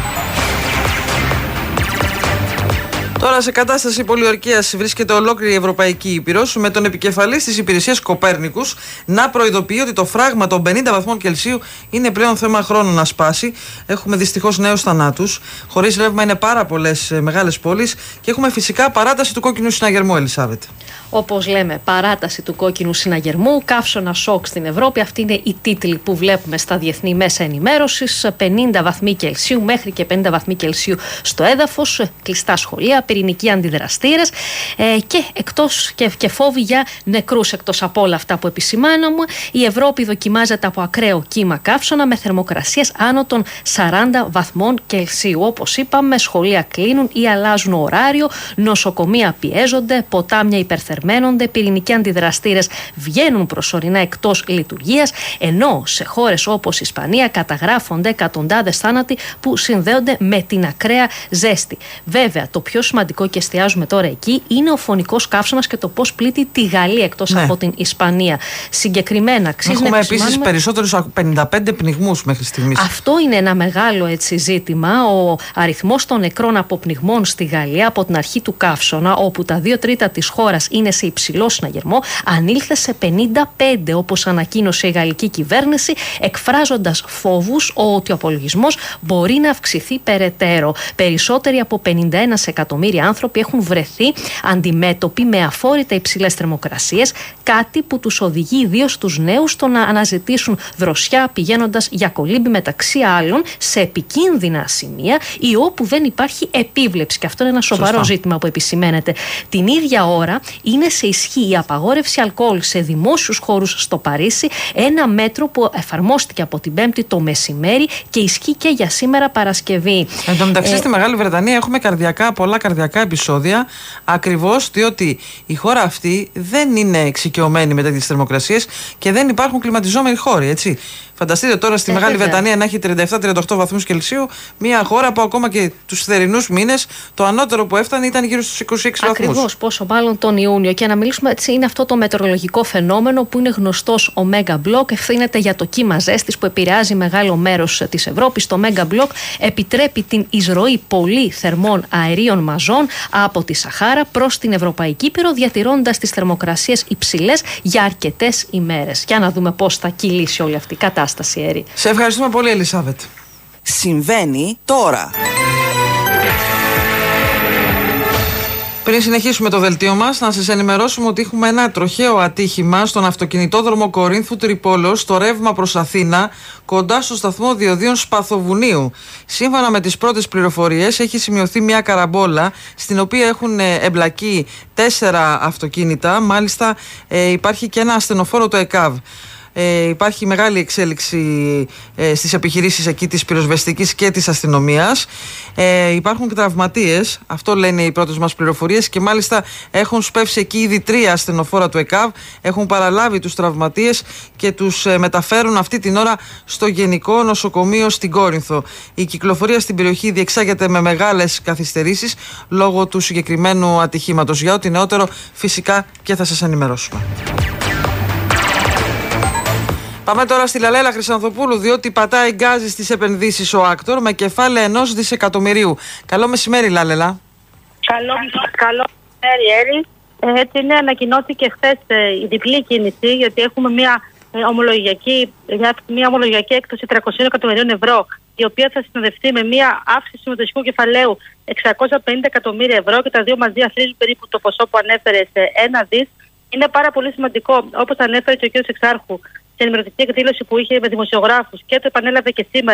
Τώρα σε κατάσταση πολιορκίας βρίσκεται ολόκληρη η Ευρωπαϊκή Ήπειρος, με τον επικεφαλής της υπηρεσίας Κοπέρνικους να προειδοποιεί ότι το φράγμα των πενήντα βαθμών Κελσίου είναι πλέον θέμα χρόνου να σπάσει. Έχουμε δυστυχώς νέους θανάτους. Χωρίς ρεύμα είναι πάρα πολλές μεγάλες πόλεις και έχουμε φυσικά παράταση του κόκκινου συναγερμού, Ελισάβετ. Όπως λέμε, παράταση του κόκκινου συναγερμού, καύσωνα σοκ στην Ευρώπη. Αυτοί είναι οι τίτλοι που βλέπουμε στα διεθνή μέσα ενημέρωσης. πενήντα βαθμοί Κελσίου, μέχρι και πενήντα βαθμοί Κελσίου στο έδαφος, κλειστά σχολεία, πυρηνικοί αντιδραστήρες ε, και εκτός και, και φόβοι για νεκρούς. Εκτός από όλα αυτά που επισημάναμε, η Ευρώπη δοκιμάζεται από ακραίο κύμα καύσωνα με θερμοκρασίες άνω των σαράντα βαθμών Κελσίου. Όπως είπαμε, σχολεία κλείνουν ή αλλάζουν ωράριο, νοσοκομεία πιέζονται, ποτάμια υπερθερμαίνονται, πυρηνικοί αντιδραστήρες βγαίνουν προσωρινά εκτός λειτουργίας, ενώ σε χώρες όπως η Ισπανία καταγράφονται εκατοντάδες θάνατοι που συνδέονται με την ακραία ζέστη. Βέβαια, το πιο σημαντικό, και εστιάζουμε τώρα εκεί, είναι ο φωνικός καύσωνας και το πώς πλήττει τη Γαλλία εκτός ναι. από την Ισπανία. Συγκεκριμένα, έχουμε επίσης περισσότερους από πενήντα πέντε πνιγμούς μέχρι στιγμής. Αυτό είναι ένα μεγάλο έτσι ζήτημα. Ο αριθμός των νεκρών από πνιγμών στη Γαλλία από την αρχή του καύσωνα, όπου τα δύο τρίτα της χώρας είναι σε υψηλό συναγερμό, ανήλθε σε πενήντα πέντε, όπως ανακοίνωσε η γαλλική κυβέρνηση, εκφράζοντας φόβους ότι ο απολογισμός μπορεί να αυξηθεί περαιτέρω. Περισσότεροι από πενήντα ένα εκατομμύρια άνθρωποι έχουν βρεθεί αντιμέτωποι με αφόρητα υψηλές θερμοκρασίες, κάτι που τους οδηγεί ιδίως τους νέους στο να αναζητήσουν δροσιά πηγαίνοντας για κολύμπη, μεταξύ άλλων σε επικίνδυνα σημεία ή όπου δεν υπάρχει επίβλεψη. Και αυτό είναι ένα σοβαρό Σωστά. ζήτημα που επισημαίνεται. Την ίδια ώρα είναι σε ισχύ η απαγόρευση αλκοόλ σε δημόσιους χώρους στο Παρίσι, ένα μέτρο που εφαρμόστηκε από την Πέμπτη το μεσημέρι και ισχύει και για σήμερα Παρασκευή. Εν τω μεταξύ, ε, στη Μεγάλη Βρετανία έχουμε καρδιακά, πολλά καρδιακά επεισόδια, ακριβώς διότι η χώρα αυτή δεν είναι εξοικειωμένη με τέτοιες θερμοκρασίες και δεν υπάρχουν κλιματιζόμενοι χώροι, έτσι. Φανταστείτε τώρα στη ε, Μεγάλη βέβαια. Βρετανία να έχει τριάντα επτά με τριάντα οκτώ βαθμούς Κελσίου, μια χώρα που ακόμα και τους θερινούς μήνες το ανώτερο που έφτανε ήταν γύρω στους είκοσι έξι βαθμούς. Ακριβώς, πόσο μάλλον τον Ιούνιο. Και να μιλήσουμε, έτσι, είναι αυτό το μετεωρολογικό φαινόμενο που είναι γνωστός ο Μέγα Μπλοκ. Ευθύνεται για το κύμα ζέστης που επηρεάζει μεγάλο μέρος της Ευρώπης. Το Μέγα Μπλοκ επιτρέπει την εισρωή πολύ θερμών αερίων μαζών από τη Σαχάρα προς την Ευρωπαϊκή Ήπειρο, διατηρώντας τις θερμοκρασίες υψηλές για αρκετές ημέρες. Για να δούμε πώς θα κυλήσει όλη αυτή η κατάσταση. Σε ευχαριστούμε πολύ, Ελισάβετ. Συμβαίνει τώρα. Πριν συνεχίσουμε το δελτίο μας, να σας ενημερώσουμε ότι έχουμε ένα τροχαίο ατύχημα στον αυτοκινητόδρομο Κορίνθου Τρυπόλεως, στο ρεύμα προς Αθήνα, κοντά στο σταθμό διοδίων Σπαθοβουνίου. Σύμφωνα με τις πρώτες πληροφορίες, έχει σημειωθεί μια καραμπόλα στην οποία έχουν εμπλακεί τέσσερα αυτοκίνητα. Μάλιστα, ε, υπάρχει και ένα ασθενοφόρο, το ΕΚΑΒ. Ε, υπάρχει μεγάλη εξέλιξη ε, στις επιχειρήσεις εκεί της πυροσβεστικής και της αστυνομίας. Ε, υπάρχουν και τραυματίες, αυτό λένε οι πρώτες μας πληροφορίες, και μάλιστα έχουν σπεύσει εκεί ήδη τρία ασθενοφόρα του ΕΚΑΒ, έχουν παραλάβει τους τραυματίες και τους ε, μεταφέρουν αυτή την ώρα στο Γενικό Νοσοκομείο στην Κόρινθο. Η κυκλοφορία στην περιοχή διεξάγεται με μεγάλες καθυστερήσεις λόγω του συγκεκριμένου ατυχήματος. Για ό,τι νεότερο φυσικά και θα σας ενημερώσουμε. Πάμε τώρα στη Λαλέλα Χρυσανθοπούλου, διότι πατάει γκάζι στις επενδύσεις ο Άκτορ με κεφάλαια ενός δισεκατομμυρίου. Καλό μεσημέρι, Λαλέλα. Καλό, καλό μεσημέρι, Έρη. Ε, έτσι είναι, ανακοινώθηκε χθες ε, η διπλή κίνηση, γιατί έχουμε μια, ε, ομολογιακή, μια ομολογιακή έκπτωση τριακόσια εκατομμυρίων ευρώ, η οποία θα συνοδευτεί με μια αύξηση συμμετοχικού κεφαλαίου εξακόσια πενήντα εκατομμύρια ευρώ, και τα δύο μαζί αθλίζουν περίπου το ποσό που ανέφερε σε ένα δις. Είναι πάρα πολύ σημαντικό, όπως ανέφερε και ο κ. Εξάρχου, στην ενημερωτική εκδήλωση που είχε με δημοσιογράφους, και το επανέλαβε και σήμερα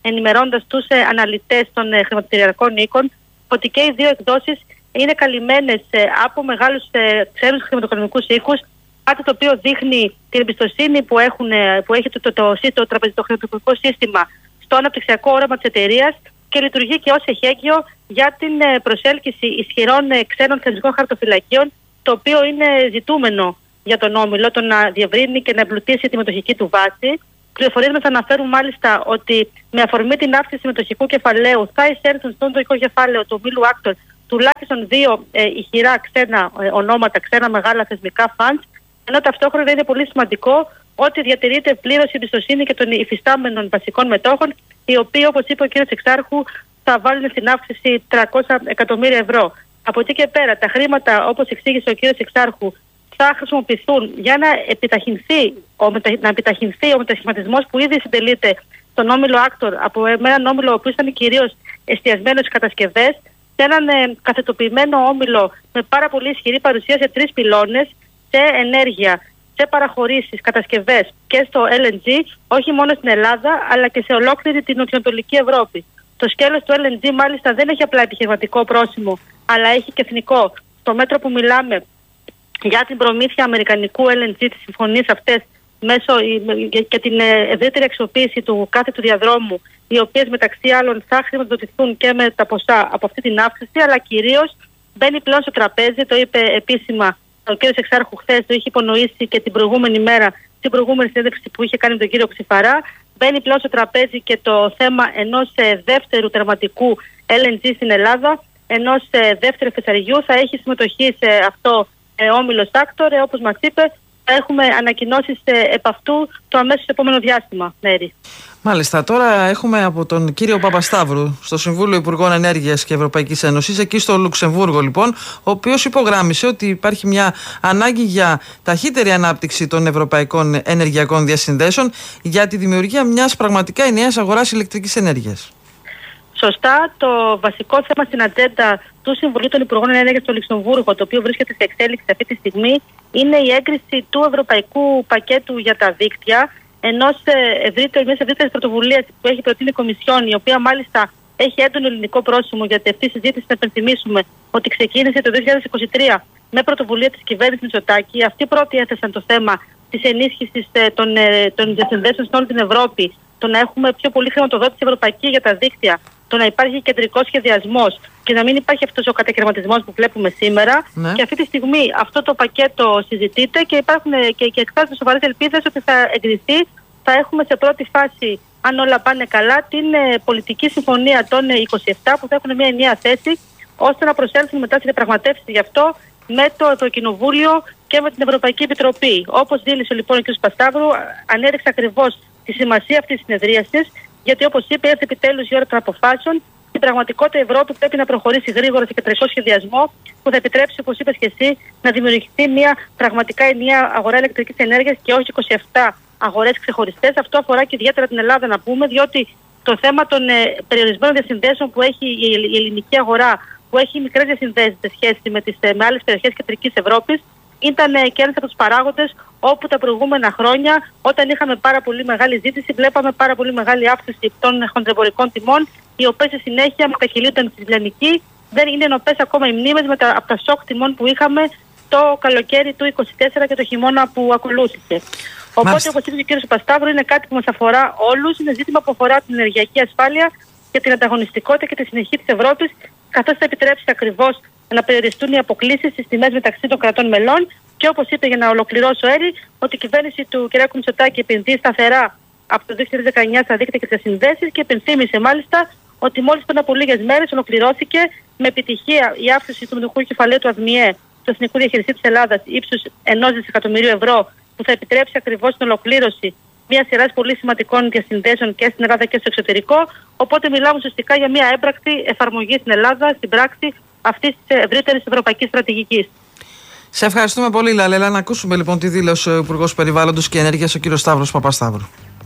ενημερώνοντας τους ε, αναλυτές των ε, χρηματιστηριακών οίκων ότι και οι δύο εκδόσεις είναι καλυμμένες ε, από μεγάλους ε, ξένους χρηματοοικονομικούς οίκους, κάτι το οποίο δείχνει την εμπιστοσύνη που, έχουν, ε, που έχει το, το, το, το, το τραπεζικό χρηματοοικονομικό σύστημα στο αναπτυξιακό όραμα της εταιρείας και λειτουργεί και ως εχέγγυο για την ε, προσέλκυση ισχυρών ε, ξένων θεσμικών χαρτοφυλακίων, το οποίο είναι ζητούμενο για τον όμιλο, το να διευρύνει και να εμπλουτίσει τη μετοχική του βάση. Πληροφορίες μας αναφέρουν μάλιστα ότι με αφορμή την αύξηση μετοχικού κεφαλαίου θα εισέλθουν στον τοικό κεφάλαιο του ομίλου Άκτορ τουλάχιστον δύο ε, ηχηρά ξένα ε, ονόματα, ξένα μεγάλα θεσμικά funds, ενώ ταυτόχρονα είναι πολύ σημαντικό ότι διατηρείται πλήρως η εμπιστοσύνη και των υφιστάμενων βασικών μετόχων, οι οποίοι, όπως είπε ο κ. Εξάρχου, θα βάλουν στην αύξηση τριακόσια εκατομμύρια ευρώ. Από εκεί και πέρα, τα χρήματα, όπως εξήγησε ο κ. Εξάρχου, θα χρησιμοποιηθούν για να επιταχυνθεί ο, μετα... να επιταχυνθεί ο μετασχηματισμός που ήδη συντελείται στον όμιλο Άκτορ από έναν όμιλο ο οποίος ήταν κυρίως εστιασμένος στις κατασκευές, σε έναν ε, καθετοποιημένο όμιλο με πάρα πολύ ισχυρή παρουσία σε τρεις πυλώνες, σε ενέργεια, σε παραχωρήσεις, κατασκευές και στο ελ εν τζι, όχι μόνο στην Ελλάδα αλλά και σε ολόκληρη την νοτιοανατολική Ευρώπη. Το σκέλος του ελ εν τζι μάλιστα δεν έχει απλά επιχειρηματικό πρόσημο, αλλά έχει και εθνικό. Στο μέτρο που μιλάμε για την προμήθεια αμερικανικού ελ εν τζι, τις συμφωνίες αυτές μέσω και την ευρύτερη αξιοποίηση του κάθετου διαδρόμου, οι οποίες μεταξύ άλλων θα χρηματοδοτηθούν και με τα ποσά από αυτή την αύξηση, αλλά κυρίως μπαίνει πλέον στο τραπέζι, το είπε επίσημα ο κ. Εξάρχου χθες, το είχε υπονοήσει και την προηγούμενη μέρα, την προηγούμενη συνέντευξη που είχε κάνει με τον κύριο Ξηφαρά. Μπαίνει πλέον στο τραπέζι και το θέμα ενός δεύτερου τερματικού ελ εν τζι στην Ελλάδα, ενός δεύτερου φεσαριού. Θα έχει συμμετοχή σε αυτό ο όμιλος Άκτορ, όπως μας είπε. Θα έχουμε ανακοινώσεις επ' αυτού το αμέσως επόμενο διάστημα, Μέρη. Μάλιστα. Τώρα έχουμε από τον κύριο Παπασταύρου στο Συμβούλιο Υπουργών Ενέργειας και Ευρωπαϊκής Ένωσης, εκεί στο Λουξεμβούργο λοιπόν, ο οποίος υπογράμμισε ότι υπάρχει μια ανάγκη για ταχύτερη ανάπτυξη των ευρωπαϊκών ενεργειακών διασυνδέσεων για τη δημιουργία μιας πραγματικά ενιαίας αγοράς ηλεκτρικής ενέργειας. Σωστά, το βασικό θέμα στην ατζέντα του Συμβουλίου των Υπουργών Ενέργειας στο Λουξεμβούργο, το οποίο βρίσκεται σε εξέλιξη αυτή τη στιγμή, είναι η έγκριση του Ευρωπαϊκού Πακέτου για τα Δίκτυα, ενός ευρύτερης ευρύτερης πρωτοβουλίας που έχει προτείνει η Κομισιόν, η οποία μάλιστα έχει έντονο ελληνικό πρόσημο, γιατί αυτή η συζήτηση, να υπενθυμίσουμε ότι ξεκίνησε το δύο χιλιάδες είκοσι τρία με πρωτοβουλία της κυβέρνησης Μητσοτάκη. Αυτοί πρώτοι έθεσαν το θέμα της ενίσχυσης των, των διασυνδέσεων σε όλη την Ευρώπη, το να έχουμε πιο πολύ χρηματοδότηση ευρωπαϊκή για τα δίκτυα, το να υπάρχει κεντρικός σχεδιασμός και να μην υπάρχει αυτός ο κατακαιρματισμός που βλέπουμε σήμερα. Ναι. Και αυτή τη στιγμή αυτό το πακέτο συζητείται και υπάρχουν και, και εκφράζονται σοβαρές ελπίδες ότι θα εγκριθεί. Θα έχουμε σε πρώτη φάση, αν όλα πάνε καλά, την ε, πολιτική συμφωνία των ε, είκοσι επτά που θα έχουν μια ενιαία θέση, ώστε να προσέλθουν μετά στις διαπραγματεύσεις γι' αυτό με το Ευρωκοινοβούλιο και με την Ευρωπαϊκή Επιτροπή. Όπως δήλωσε λοιπόν ο κ. Παπασταύρου, ανέδειξε ακριβώς τη σημασία αυτής της συνεδρίασης, γιατί όπως είπε, έρθει επιτέλους η ώρα των αποφάσεων. Στην πραγματικότητα η Ευρώπη πρέπει να προχωρήσει γρήγορα σε κεντρικό σχεδιασμό που θα επιτρέψει, όπως είπες και εσύ, να δημιουργηθεί μια πραγματικά ενιαία αγορά ηλεκτρικής ενέργειας και όχι είκοσι επτά αγορές ξεχωριστές. Αυτό αφορά και ιδιαίτερα την Ελλάδα, να πούμε, διότι το θέμα των ε, περιορισμένων διασυνδέσεων που έχει η, η ελληνική αγορά, που έχει μικρές διασυνδέσεις σε σχέση με, τις, ε, με άλλες περιοχές κεντρικής Ευρώπης, ήταν ε, και ένας από τους παράγοντες όπου τα προηγούμενα χρόνια, όταν είχαμε πάρα πολύ μεγάλη ζήτηση, βλέπαμε πάρα πολύ μεγάλη αύξηση των χονδρεμπορικών τιμών, οι οποίες στη συνέχεια μετακυλούνταν στη Λιανική. Δεν είναι ενωπές ακόμα οι μνήμες με τα, από τα σοκ τιμών που είχαμε το καλοκαίρι του είκοσι τέσσερα και το χειμώνα που ακολούθησε. Οπότε, όπως είπε και ο κ. Πασταύρου, είναι κάτι που μας αφορά όλους. Είναι ζήτημα που αφορά την ενεργειακή ασφάλεια και την ανταγωνιστικότητα και τη συνοχή της Ευρώπης, καθώς θα επιτρέψει ακριβώς να περιοριστούν οι αποκλίσεις στις τιμές μεταξύ των κρατών μελών. Και όπως είπε, για να ολοκληρώσω, Έρη, ότι η κυβέρνηση του κ. Μητσοτάκη επενδύει σταθερά από το δύο χιλιάδες δεκαεννιά στα δίκτυα και τις συνδέσεις και επενθύμησε μάλιστα ότι μόλις πριν από λίγες μέρες ολοκληρώθηκε με επιτυχία η αύξηση του μετοχικού κεφαλαίου του ΑΔΜΙΕ, του Εθνικού Διαχειριστή της Ελλάδας, ύψους ενός δισεκατομμυρίου ευρώ, που θα επιτρέψει ακριβώς την ολοκλήρωση μια σειρά πολύ σημαντικών διασυνδέσεων και στην Ελλάδα και στο εξωτερικό. Οπότε μιλάμε ουσιαστικά για μια έμπρακτη εφαρμογή στην Ελλάδα, στην πράξη αυτής της ευρύτερης ευρωπαϊκής στρατηγικής. Σε ευχαριστούμε πολύ, Λαλέλα. Να ακούσουμε λοιπόν τη δήλωση ο Υπουργός Περιβάλλοντος και Ενέργειας, ο κ. Σταύρος Παπασταύρου.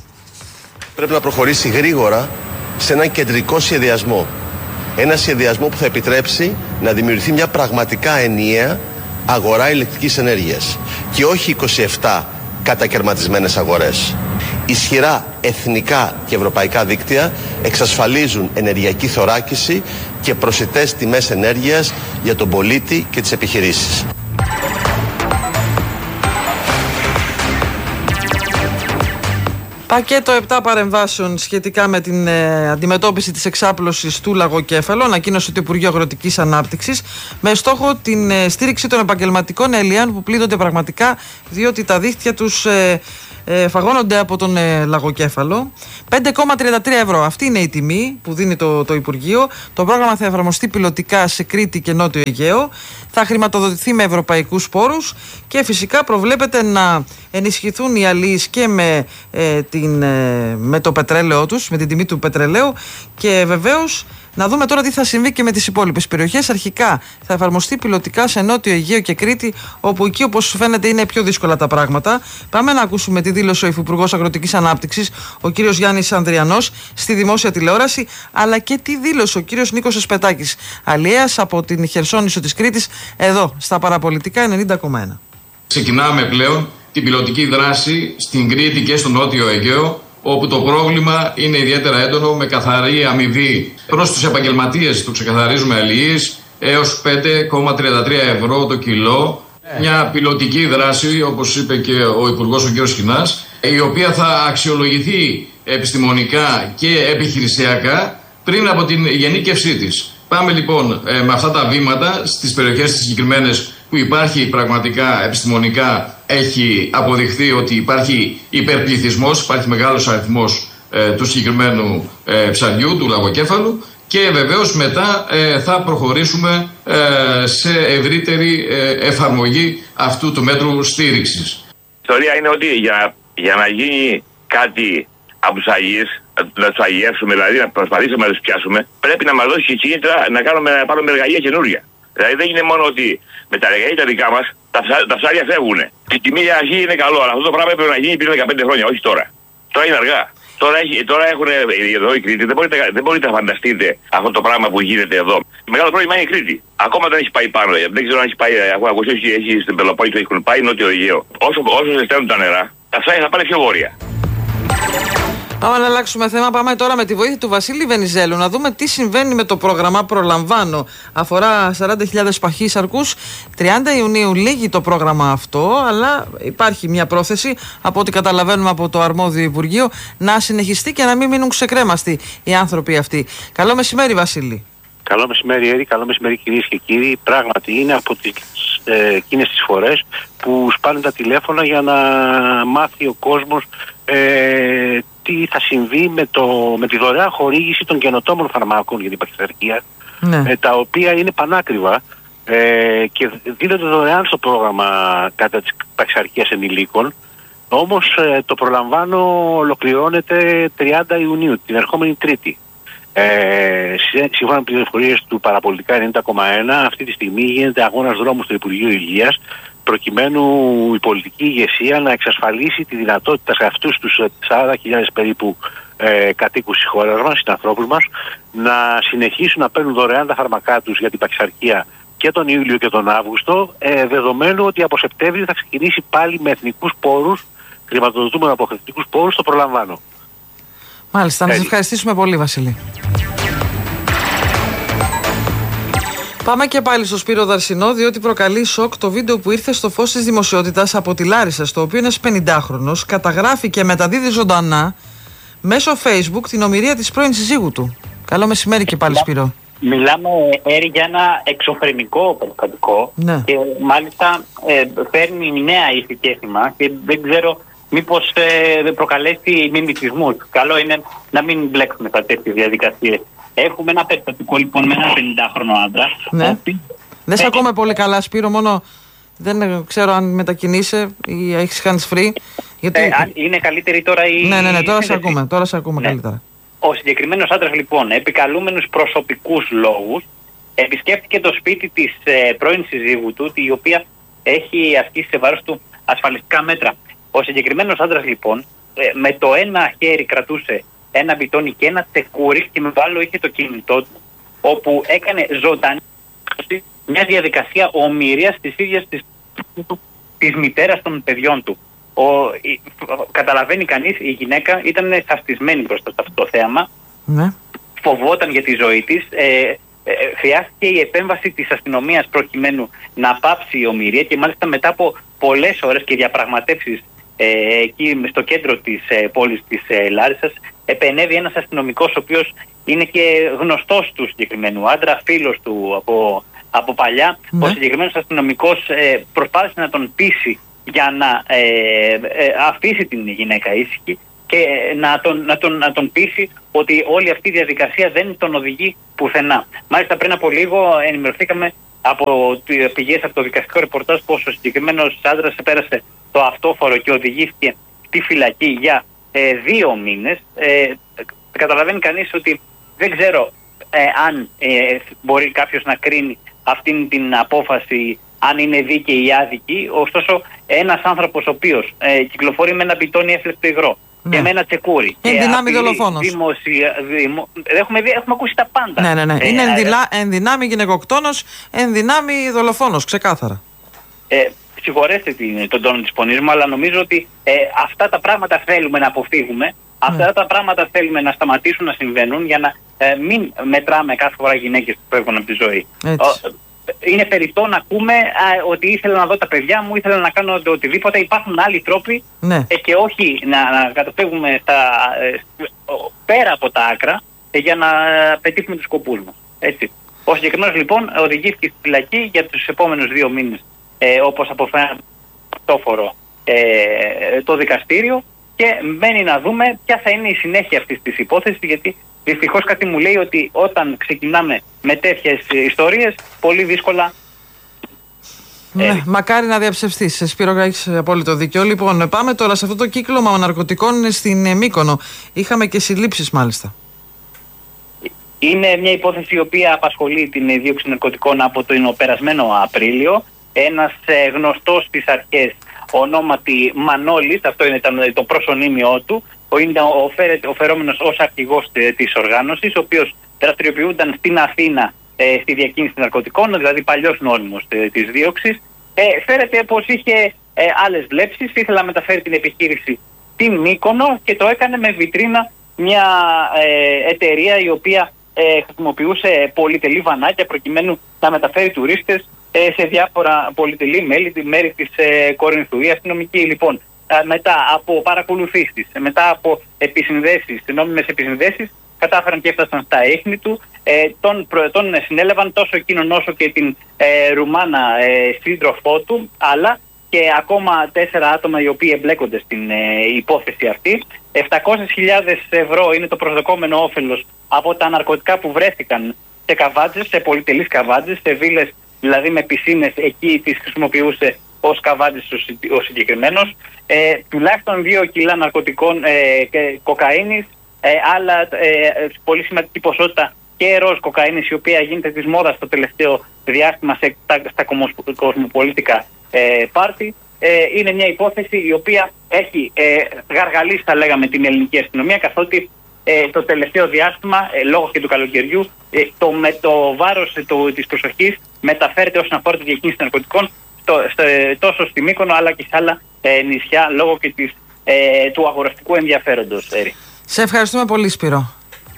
Πρέπει να προχωρήσει γρήγορα σε έναν κεντρικό σχεδιασμό. Ένα σχεδιασμό που θα επιτρέψει να δημιουργηθεί μια πραγματικά ενιαία αγορά ηλεκτρικής ενέργειας και όχι είκοσι επτά κατακαιρματισμένες αγορές. ισχυρά εθνικά και ευρωπαϊκά δίκτυα εξασφαλίζουν ενεργειακή θωράκιση και προσιτές τιμές ενέργειας για τον πολίτη και τις επιχειρήσεις. Πακέτο επτά παρεμβάσεων σχετικά με την ε, αντιμετώπιση της εξάπλωσης του λαγοκέφαλου, ανακοίνωσε το Υπουργείο Αγροτικής Ανάπτυξης, με στόχο την ε, στήριξη των επαγγελματικών ελαιών που πλήττονται πραγματικά, διότι τα δίχτυα τους ε, ε, φαγώνονται από τον ε, λαγοκέφαλο. πέντε κόμμα τριάντα τρία ευρώ. Αυτή είναι η τιμή που δίνει το, το Υπουργείο. Το πρόγραμμα θα εφαρμοστεί πιλωτικά σε Κρήτη και Νότιο Αιγαίο. Θα χρηματοδοτηθεί με ευρωπαϊκούς πόρους και φυσικά προβλέπεται να ενισχυθούν οι αλίες και με, ε, την, ε, με το πετρέλαιό τους, με την τιμή του πετρελαίου, και βεβαίως να δούμε τώρα τι θα συμβεί και με τις υπόλοιπες περιοχές. Αρχικά θα εφαρμοστεί πιλωτικά σε Νότιο Αιγαίο και Κρήτη, όπου εκεί, όπως φαίνεται, είναι πιο δύσκολα τα πράγματα. Πάμε να ακούσουμε τη δήλωση ο Υφυπουργός Αγροτικής Ανάπτυξης, ο κύριος Γιάννης Ανδριανός, στη δημόσια τηλεόραση, αλλά και τη δήλωσε ο κύριος Νίκος Εσπετάκης, αλλιέας από την Χερσόνησο της Κρήτης, εδώ στα Παραπολιτικά ενενήντα κόμμα ένα. Ξεκινάμε πλέον την πιλωτική δράση στην Κρήτη και στο Νότιο Αιγαίο, όπου το πρόβλημα είναι ιδιαίτερα έντονο, με καθαρή αμοιβή προς τους επαγγελματίες, του ξεκαθαρίζουμε αλληλείς, έως πέντε κόμμα τριάντα τρία ευρώ το κιλό. Yeah. Μια πιλωτική δράση, όπως είπε και ο Υπουργός ο κ. Σχοινάς, η οποία θα αξιολογηθεί επιστημονικά και επιχειρησιακά πριν από την γενίκευσή της. Πάμε λοιπόν ε, με αυτά τα βήματα στις περιοχές τις συγκεκριμένες που υπάρχει πραγματικά επιστημονικά, έχει αποδειχθεί ότι υπάρχει υπερπληθυσμός, υπάρχει μεγάλος αριθμός ε, του συγκεκριμένου ε, ψαριού, του λαγοκέφαλου, και βεβαίως μετά ε, θα προχωρήσουμε ε, σε ευρύτερη ε, εφαρμογή αυτού του μέτρου στήριξης. Η ιστορία είναι ότι για, για να γίνει κάτι από τους Αγίες, να τους αγιεύσουμε, δηλαδή να προσπαθήσουμε να τους πιάσουμε, πρέπει να μας δώσει κίνητρα να, κάνουμε, να πάρουμε εργαλεία καινούρια. Δηλαδή δεν είναι μόνο ότι με τα εργαλεία τα δικά μας τα, ψά, τα ψάρια φεύγουν. Η τιμή για αρχή είναι καλό, αλλά αυτό το πράγμα έπρεπε να γίνει πριν δεκαπέντε χρόνια, όχι τώρα. Τώρα είναι αργά. Τώρα, έχει, τώρα έχουν εδώ η Κρήτη, δεν μπορείτε, δεν μπορείτε να φανταστείτε αυτό το πράγμα που γίνεται εδώ. Μεγάλο πρόβλημα είναι η Κρήτη. Ακόμα δεν έχει πάει πάνω. Δεν ξέρω αν έχει πάει, έχω ακούσει ότι έχει στην Πελοπόννησο, έχουν πάει Νότιο Αιγαίο. Όσο, όσο ζεσταίνουν τα νερά, τα ψάρια θα πάνε πιο βόρεια. Πάμε να αλλάξουμε θέμα. Πάμε τώρα με τη βοήθεια του Βασίλη Βενιζέλου να δούμε τι συμβαίνει με το πρόγραμμα Προλαμβάνω. Αφορά σαράντα χιλιάδες παχύς αρκούς. τριάντα Ιουνίου λύγει το πρόγραμμα αυτό, αλλά υπάρχει μια πρόθεση, από ό,τι καταλαβαίνουμε από το αρμόδιο Υπουργείο, να συνεχιστεί και να μην μείνουν ξεκρέμαστοι οι άνθρωποι αυτοί. Καλό μεσημέρι, Βασίλη. Καλό μεσημέρι, Έρη. Καλό μεσημέρι, κυρίες και κύριοι. Πράγματι, είναι από τις, ε, εκείνες τις φορές που σπάνε τα τηλέφωνα για να μάθει ο κόσμος ε, τι θα συμβεί με, το, με τη δωρεάν χορήγηση των καινοτόμων φαρμάκων για την παχυσαρκία, ναι. ε, τα οποία είναι πανάκριβα ε, και δίνονται δωρεάν στο πρόγραμμα κατά της παχυσαρκίας ενηλίκων. Όμως ε, το προλαμβάνω ολοκληρώνεται τριάντα Ιουνίου, την ερχόμενη Τρίτη. Ε, σύμφωνα με τις πληροφορίες του Παραπολιτικά ενενήντα κόμμα ένα, αυτή τη στιγμή γίνεται αγώνας δρόμου στο Υπουργείο Υγείας, προκειμένου η πολιτική ηγεσία να εξασφαλίσει τη δυνατότητα σε αυτούς τους σαράντα χιλιάδες περίπου ε, κατοίκους της χώρας μας, συνανθρώπους μας, να συνεχίσουν να παίρνουν δωρεάν τα φάρμακά τους για την παχυσαρκία και τον Ιούλιο και τον Αύγουστο, ε, δεδομένου ότι από Σεπτέμβριο θα ξεκινήσει πάλι με εθνικούς πόρους, χρηματοδοτούμενο από εθνικούς πόρους, το προλαμβάνω. Μάλιστα, να σας ευχαριστήσουμε πολύ, Βασίλη. Πάμε και πάλι στο Σπύρο Δαρσινό, διότι προκαλεί σοκ το βίντεο που ήρθε στο φως της δημοσιότητας από τη Λάρισα, στο οποίο ένας πενηντάχρονος καταγράφει και μεταδίδει ζωντανά μέσω Facebook την ομηρία της πρώην συζύγου του. Καλό μεσημέρι και πάλι, Σπύρο. Μιλάμε, Έρη, για ένα εξωφρενικό περιστατικό, ναι. Και μάλιστα ε, παίρνει νέα ηθική έθιμα και δεν ξέρω μήπως ε, προκαλέσει μιμητισμούς. Καλό είναι να μην μπλέξουμε σε τέτοιες διαδικασίες. Έχουμε ένα περιστατικό λοιπόν με έναν πενηντάχρονο άντρα. Ναι. Οποίος... Δεν σε ακούμε πολύ καλά, Σπύρο, μόνο δεν ξέρω αν μετακινείσαι ή έχεις hands free. Γιατί... Ε, αν είναι καλύτερη τώρα η... Ναι, ναι, ναι, τώρα σε ακούμε, τώρα σε ακούμε ναι. καλύτερα. Ο συγκεκριμένος άντρας λοιπόν, επικαλούμενους προσωπικούς λόγους, επισκέφτηκε το σπίτι της ε, πρώην συζύγου του, η οποία έχει ασκήσει σε βάρος του ασφαλιστικά μέτρα. Ο συγκεκριμένος άντρας λοιπόν, ε, με το ένα χέρι κρατούσε ένα μπιτόνι και ένα τεκούρι και με το άλλο είχε το κινητό του, όπου έκανε ζωντανή μια διαδικασία ομηρίας της ίδιας της, της μητέρας των παιδιών του. ο, η, καταλαβαίνει κανείς, η γυναίκα ήταν σαστισμένη μπροστά σε αυτό το θέαμα. Ναι. Φοβόταν για τη ζωή της. Ε, ε, χρειάστηκε η επέμβαση της αστυνομίας προκειμένου να πάψει η ομηρία και μάλιστα μετά από πολλές ώρες και διαπραγματεύσεις ε, εκεί στο κέντρο της ε, πόλης της ε, Λάρισσας, επενέβη ένας αστυνομικός ο οποίος είναι και γνωστός του συγκεκριμένου άντρα, φίλος του από, από παλιά. Ναι. Ο συγκεκριμένος αστυνομικός ε, προσπάθησε να τον πείσει για να ε, ε, αφήσει την γυναίκα ήσυχη και να τον, να, τον, να τον πείσει ότι όλη αυτή η διαδικασία δεν τον οδηγεί πουθενά. Μάλιστα πριν από λίγο ενημερωθήκαμε από πηγές από το δικαστικό ρεπορτάζ πως ο συγκεκριμένος άντρας πέρασε το αυτόφορο και οδηγήθηκε στη φυλακή για ε, δύο μήνες. Ε, καταλαβαίνει κανείς ότι δεν ξέρω ε, αν ε, μπορεί κάποιος να κρίνει αυτήν την απόφαση αν είναι δίκαιη ή άδικη. Ωστόσο ένας άνθρωπος ο οποίος ε, κυκλοφορεί με ένα μπιτόνι έφλεκτο υγρό, ναι, και με ένα τσεκούρι. Εν δυνάμει δολοφόνος. Δημοσια... Δημο... Έχουμε, δει, έχουμε ακούσει τα πάντα. Ναι, ναι, ναι. Ε, είναι εν, δηλα... εν δυνάμει γυναικοκτόνος, εν δυνάμει δολοφόνος, ξεκάθαρα. Ε, συγχωρέστε την, τον τόνο της φωνής μου, αλλά νομίζω ότι ε, αυτά τα πράγματα θέλουμε να αποφύγουμε. Αυτά mm. τα πράγματα θέλουμε να σταματήσουν να συμβαίνουν για να ε, μην μετράμε κάθε φορά γυναίκες που φεύγουν από τη ζωή. Ο, είναι περιττό να ακούμε α, ότι ήθελα να δω τα παιδιά μου, ήθελα να κάνω το οτιδήποτε. Υπάρχουν άλλοι τρόποι, ναι, ε, και όχι να, να καταφεύγουμε στα, ε, πέρα από τα άκρα ε, για να πετύχουμε τους σκοπούς μας. Έτσι. Ο συγκεκριμένος λοιπόν οδηγήθηκε στη φυλακή για τους επόμενους δύο μήνες, ε, όπως αποφαίνεται ε, το δικαστήριο, και μένει να δούμε ποια θα είναι η συνέχεια αυτής της υπόθεσης, γιατί δυστυχώς κάτι μου λέει ότι όταν ξεκινάμε με τέτοιες ιστορίες πολύ δύσκολα. Ναι, ε, μακάρι να διαψευστείς. Σπύρο, έχεις απόλυτο δίκιο. Λοιπόν, πάμε τώρα σε αυτό το κύκλωμα ναρκωτικών στην Μύκονο. Είχαμε και συλλήψεις μάλιστα. Είναι μια υπόθεση η οποία απασχολεί την δίωξη ναρκωτικών από τον περασμένο Απρίλιο. Ένας ε, γνωστός στις αρχές, ονόματι Μανώλης, αυτό είναι το προσωνύμιό του, είναι ο, φέρε, ο φερόμενος ως αρχηγός της οργάνωσης, ο οποίος δραστηριοποιούνταν στην Αθήνα ε, στη διακίνηση ναρκωτικών, δηλαδή παλιός νόμιμος ε, της δίωξης. Ε, φέρεται πως είχε ε, άλλες βλέψεις, ήθελε να μεταφέρει την επιχείρηση στην Μύκονο και το έκανε με βιτρίνα μια ε, εταιρεία η οποία ε, χρησιμοποιούσε πολυτελή βανάκια προκειμένου να μεταφέρει τουρίστες σε διάφορα πολυτελή μέλη, μέρη της ε, Κορινθού. Οι αστυνομικοί λοιπόν α, μετά από παρακολουθήσεις, μετά από επισυνδέσεις, νόμιμες επισυνδέσεις, κατάφεραν και έφτασαν στα ίχνη του. Ε, τον, τον συνέλαβαν τόσο εκείνον όσο και την ε, Ρουμάνα ε, σύντροφό του, αλλά και ακόμα τέσσερα άτομα οι οποίοι εμπλέκονται στην ε, υπόθεση αυτή. επτακόσιες χιλιάδες ευρώ είναι το προσδοκόμενο όφελος από τα ναρκωτικά που βρέθηκαν σε καβάτζες, σε πολυτελείς καβάτζες, σε βίλες δηλαδή με πισίνες, εκεί τις χρησιμοποιούσε ως καβάτζης ο συγκεκριμένος. Ε, τουλάχιστον δύο κιλά ναρκωτικών ε, και κοκαίνης, ε, άλλα ε, πολύ σημαντική ποσότητα και ροζ κοκαίνης, η οποία γίνεται της μόδας το τελευταίο διάστημα σε, τα, στα κοσμοπολίτικα ε, πάρτι. Ε, είναι μια υπόθεση η οποία έχει ε, γαργαλίσει, θα λέγαμε, την ελληνική αστυνομία, καθότι Ε, το τελευταίο διάστημα, ε, λόγω και του καλοκαιριού, ε, το, με το βάρος ε, το, της προσοχής μεταφέρεται όσον αφορά τη διακίνηση ναρκωτικών στο, στο, τόσο στη Μύκονο αλλά και σε άλλα ε, νησιά, λόγω και της, ε, του αγοραστικού ενδιαφέροντος. Έρη. Σε ευχαριστούμε πολύ, Σπύρο.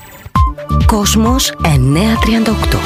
Κόσμος εννιακόσια τριάντα οκτώ.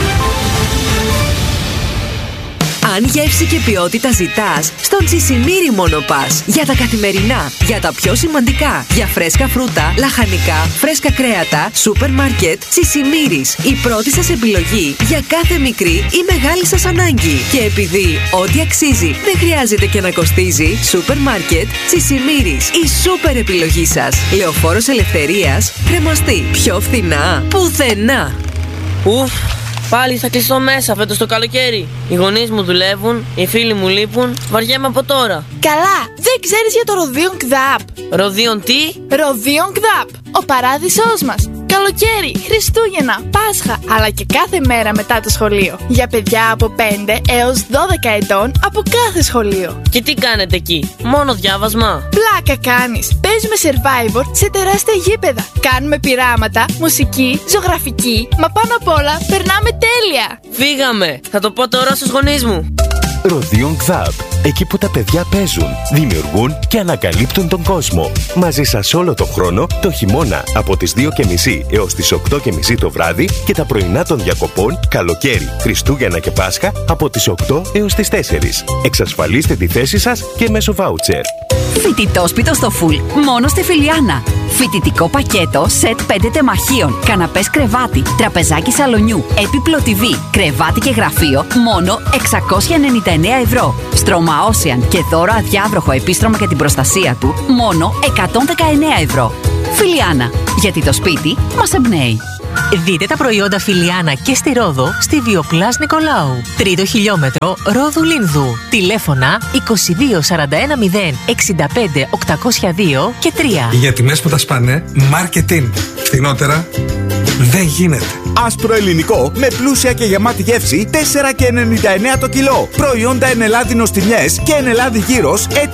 Αν γεύση και ποιότητα ζητάς, στον Τσισιμίρι μόνο πας. Για τα καθημερινά, για τα πιο σημαντικά, για φρέσκα φρούτα, λαχανικά, φρέσκα κρέατα, σούπερ μάρκετ, Τσισιμίρις. Η πρώτη σας επιλογή για κάθε μικρή ή μεγάλη σας ανάγκη. Και επειδή ό,τι αξίζει δεν χρειάζεται και να κοστίζει, σούπερ μάρκετ, Τσισιμίρις. Η σούπερ επιλογή σας. Λεωφόρος Ελευθερίας, Κρεμαστή. Πιο φθηνά, πουθενά. Ουφ. Πάλι θα κλειστώ μέσα φέτος το καλοκαίρι. Οι γονείς μου δουλεύουν, οι φίλοι μου λείπουν, βαριέμαι από τώρα. Καλά, δεν ξέρεις για το Ροδίον Κδάπ. Ροδίον τι? Ροδίον Κδάπ, ο παράδεισός μας. Καλοκαίρι, Χριστούγεννα, Πάσχα, αλλά και κάθε μέρα μετά το σχολείο. Για παιδιά από πέντε έως δώδεκα ετών από κάθε σχολείο. Και τι κάνετε εκεί, μόνο διάβασμα? Πλάκα κάνεις. Παίζουμε Survivor σε τεράστια γήπεδα. Κάνουμε πειράματα, μουσική, ζωγραφική, μα πάνω απ' όλα περνάμε τέλεια. Φύγαμε, θα το πω τώρα στους γονείς μου. Ροδιόν Κδάπ. Εκεί που τα παιδιά παίζουν, δημιουργούν και ανακαλύπτουν τον κόσμο. Μαζί σας όλο το χρόνο, το χειμώνα από τις δύο και μισή έως τις οκτώ και μισή το βράδυ και τα πρωινά των διακοπών, καλοκαίρι, Χριστούγεννα και Πάσχα από τις οκτώ έως τις τέσσερις. Εξασφαλίστε τη θέση σας και μέσω βάουτσερ. Φοιτητόσπιτο στο φουλ, μόνο στη Φιλιάνα. Φοιτητικό πακέτο, σετ πέντε τεμαχίων, καναπές κρεβάτι, τραπεζάκι σαλονιού, έπιπλο τι βι, κρεβάτι και γραφείο, μόνο εξακόσια ενενήντα εννέα ευρώ. Στρώμα Ocean και δώρο αδιάβροχο επίστρωμα για την προστασία του, μόνο εκατόν δεκαεννέα ευρώ. Φιλιάνα, γιατί το σπίτι μας εμπνέει. Δείτε τα προϊόντα Φιλιάνα και στη Ρόδο στη Βιοπλάς Νικολάου. Τρίτο χιλιόμετρο Ρόδου Λίνδου. Τηλέφωνα είκοσι δύο σαράντα ένα μηδέν εξήντα πέντε οκτακόσια δύο και τρία. Για τιμές που τα σπάνε, marketing. Φθηνότερα δεν γίνεται. Άσπρο ελληνικό με πλούσια και γεμάτη γεύση τέσσερα και ενενήντα εννέα το κιλό. Προϊόντα εν Ελλάδη νοστιμιές και εν Ελλάδη γύρος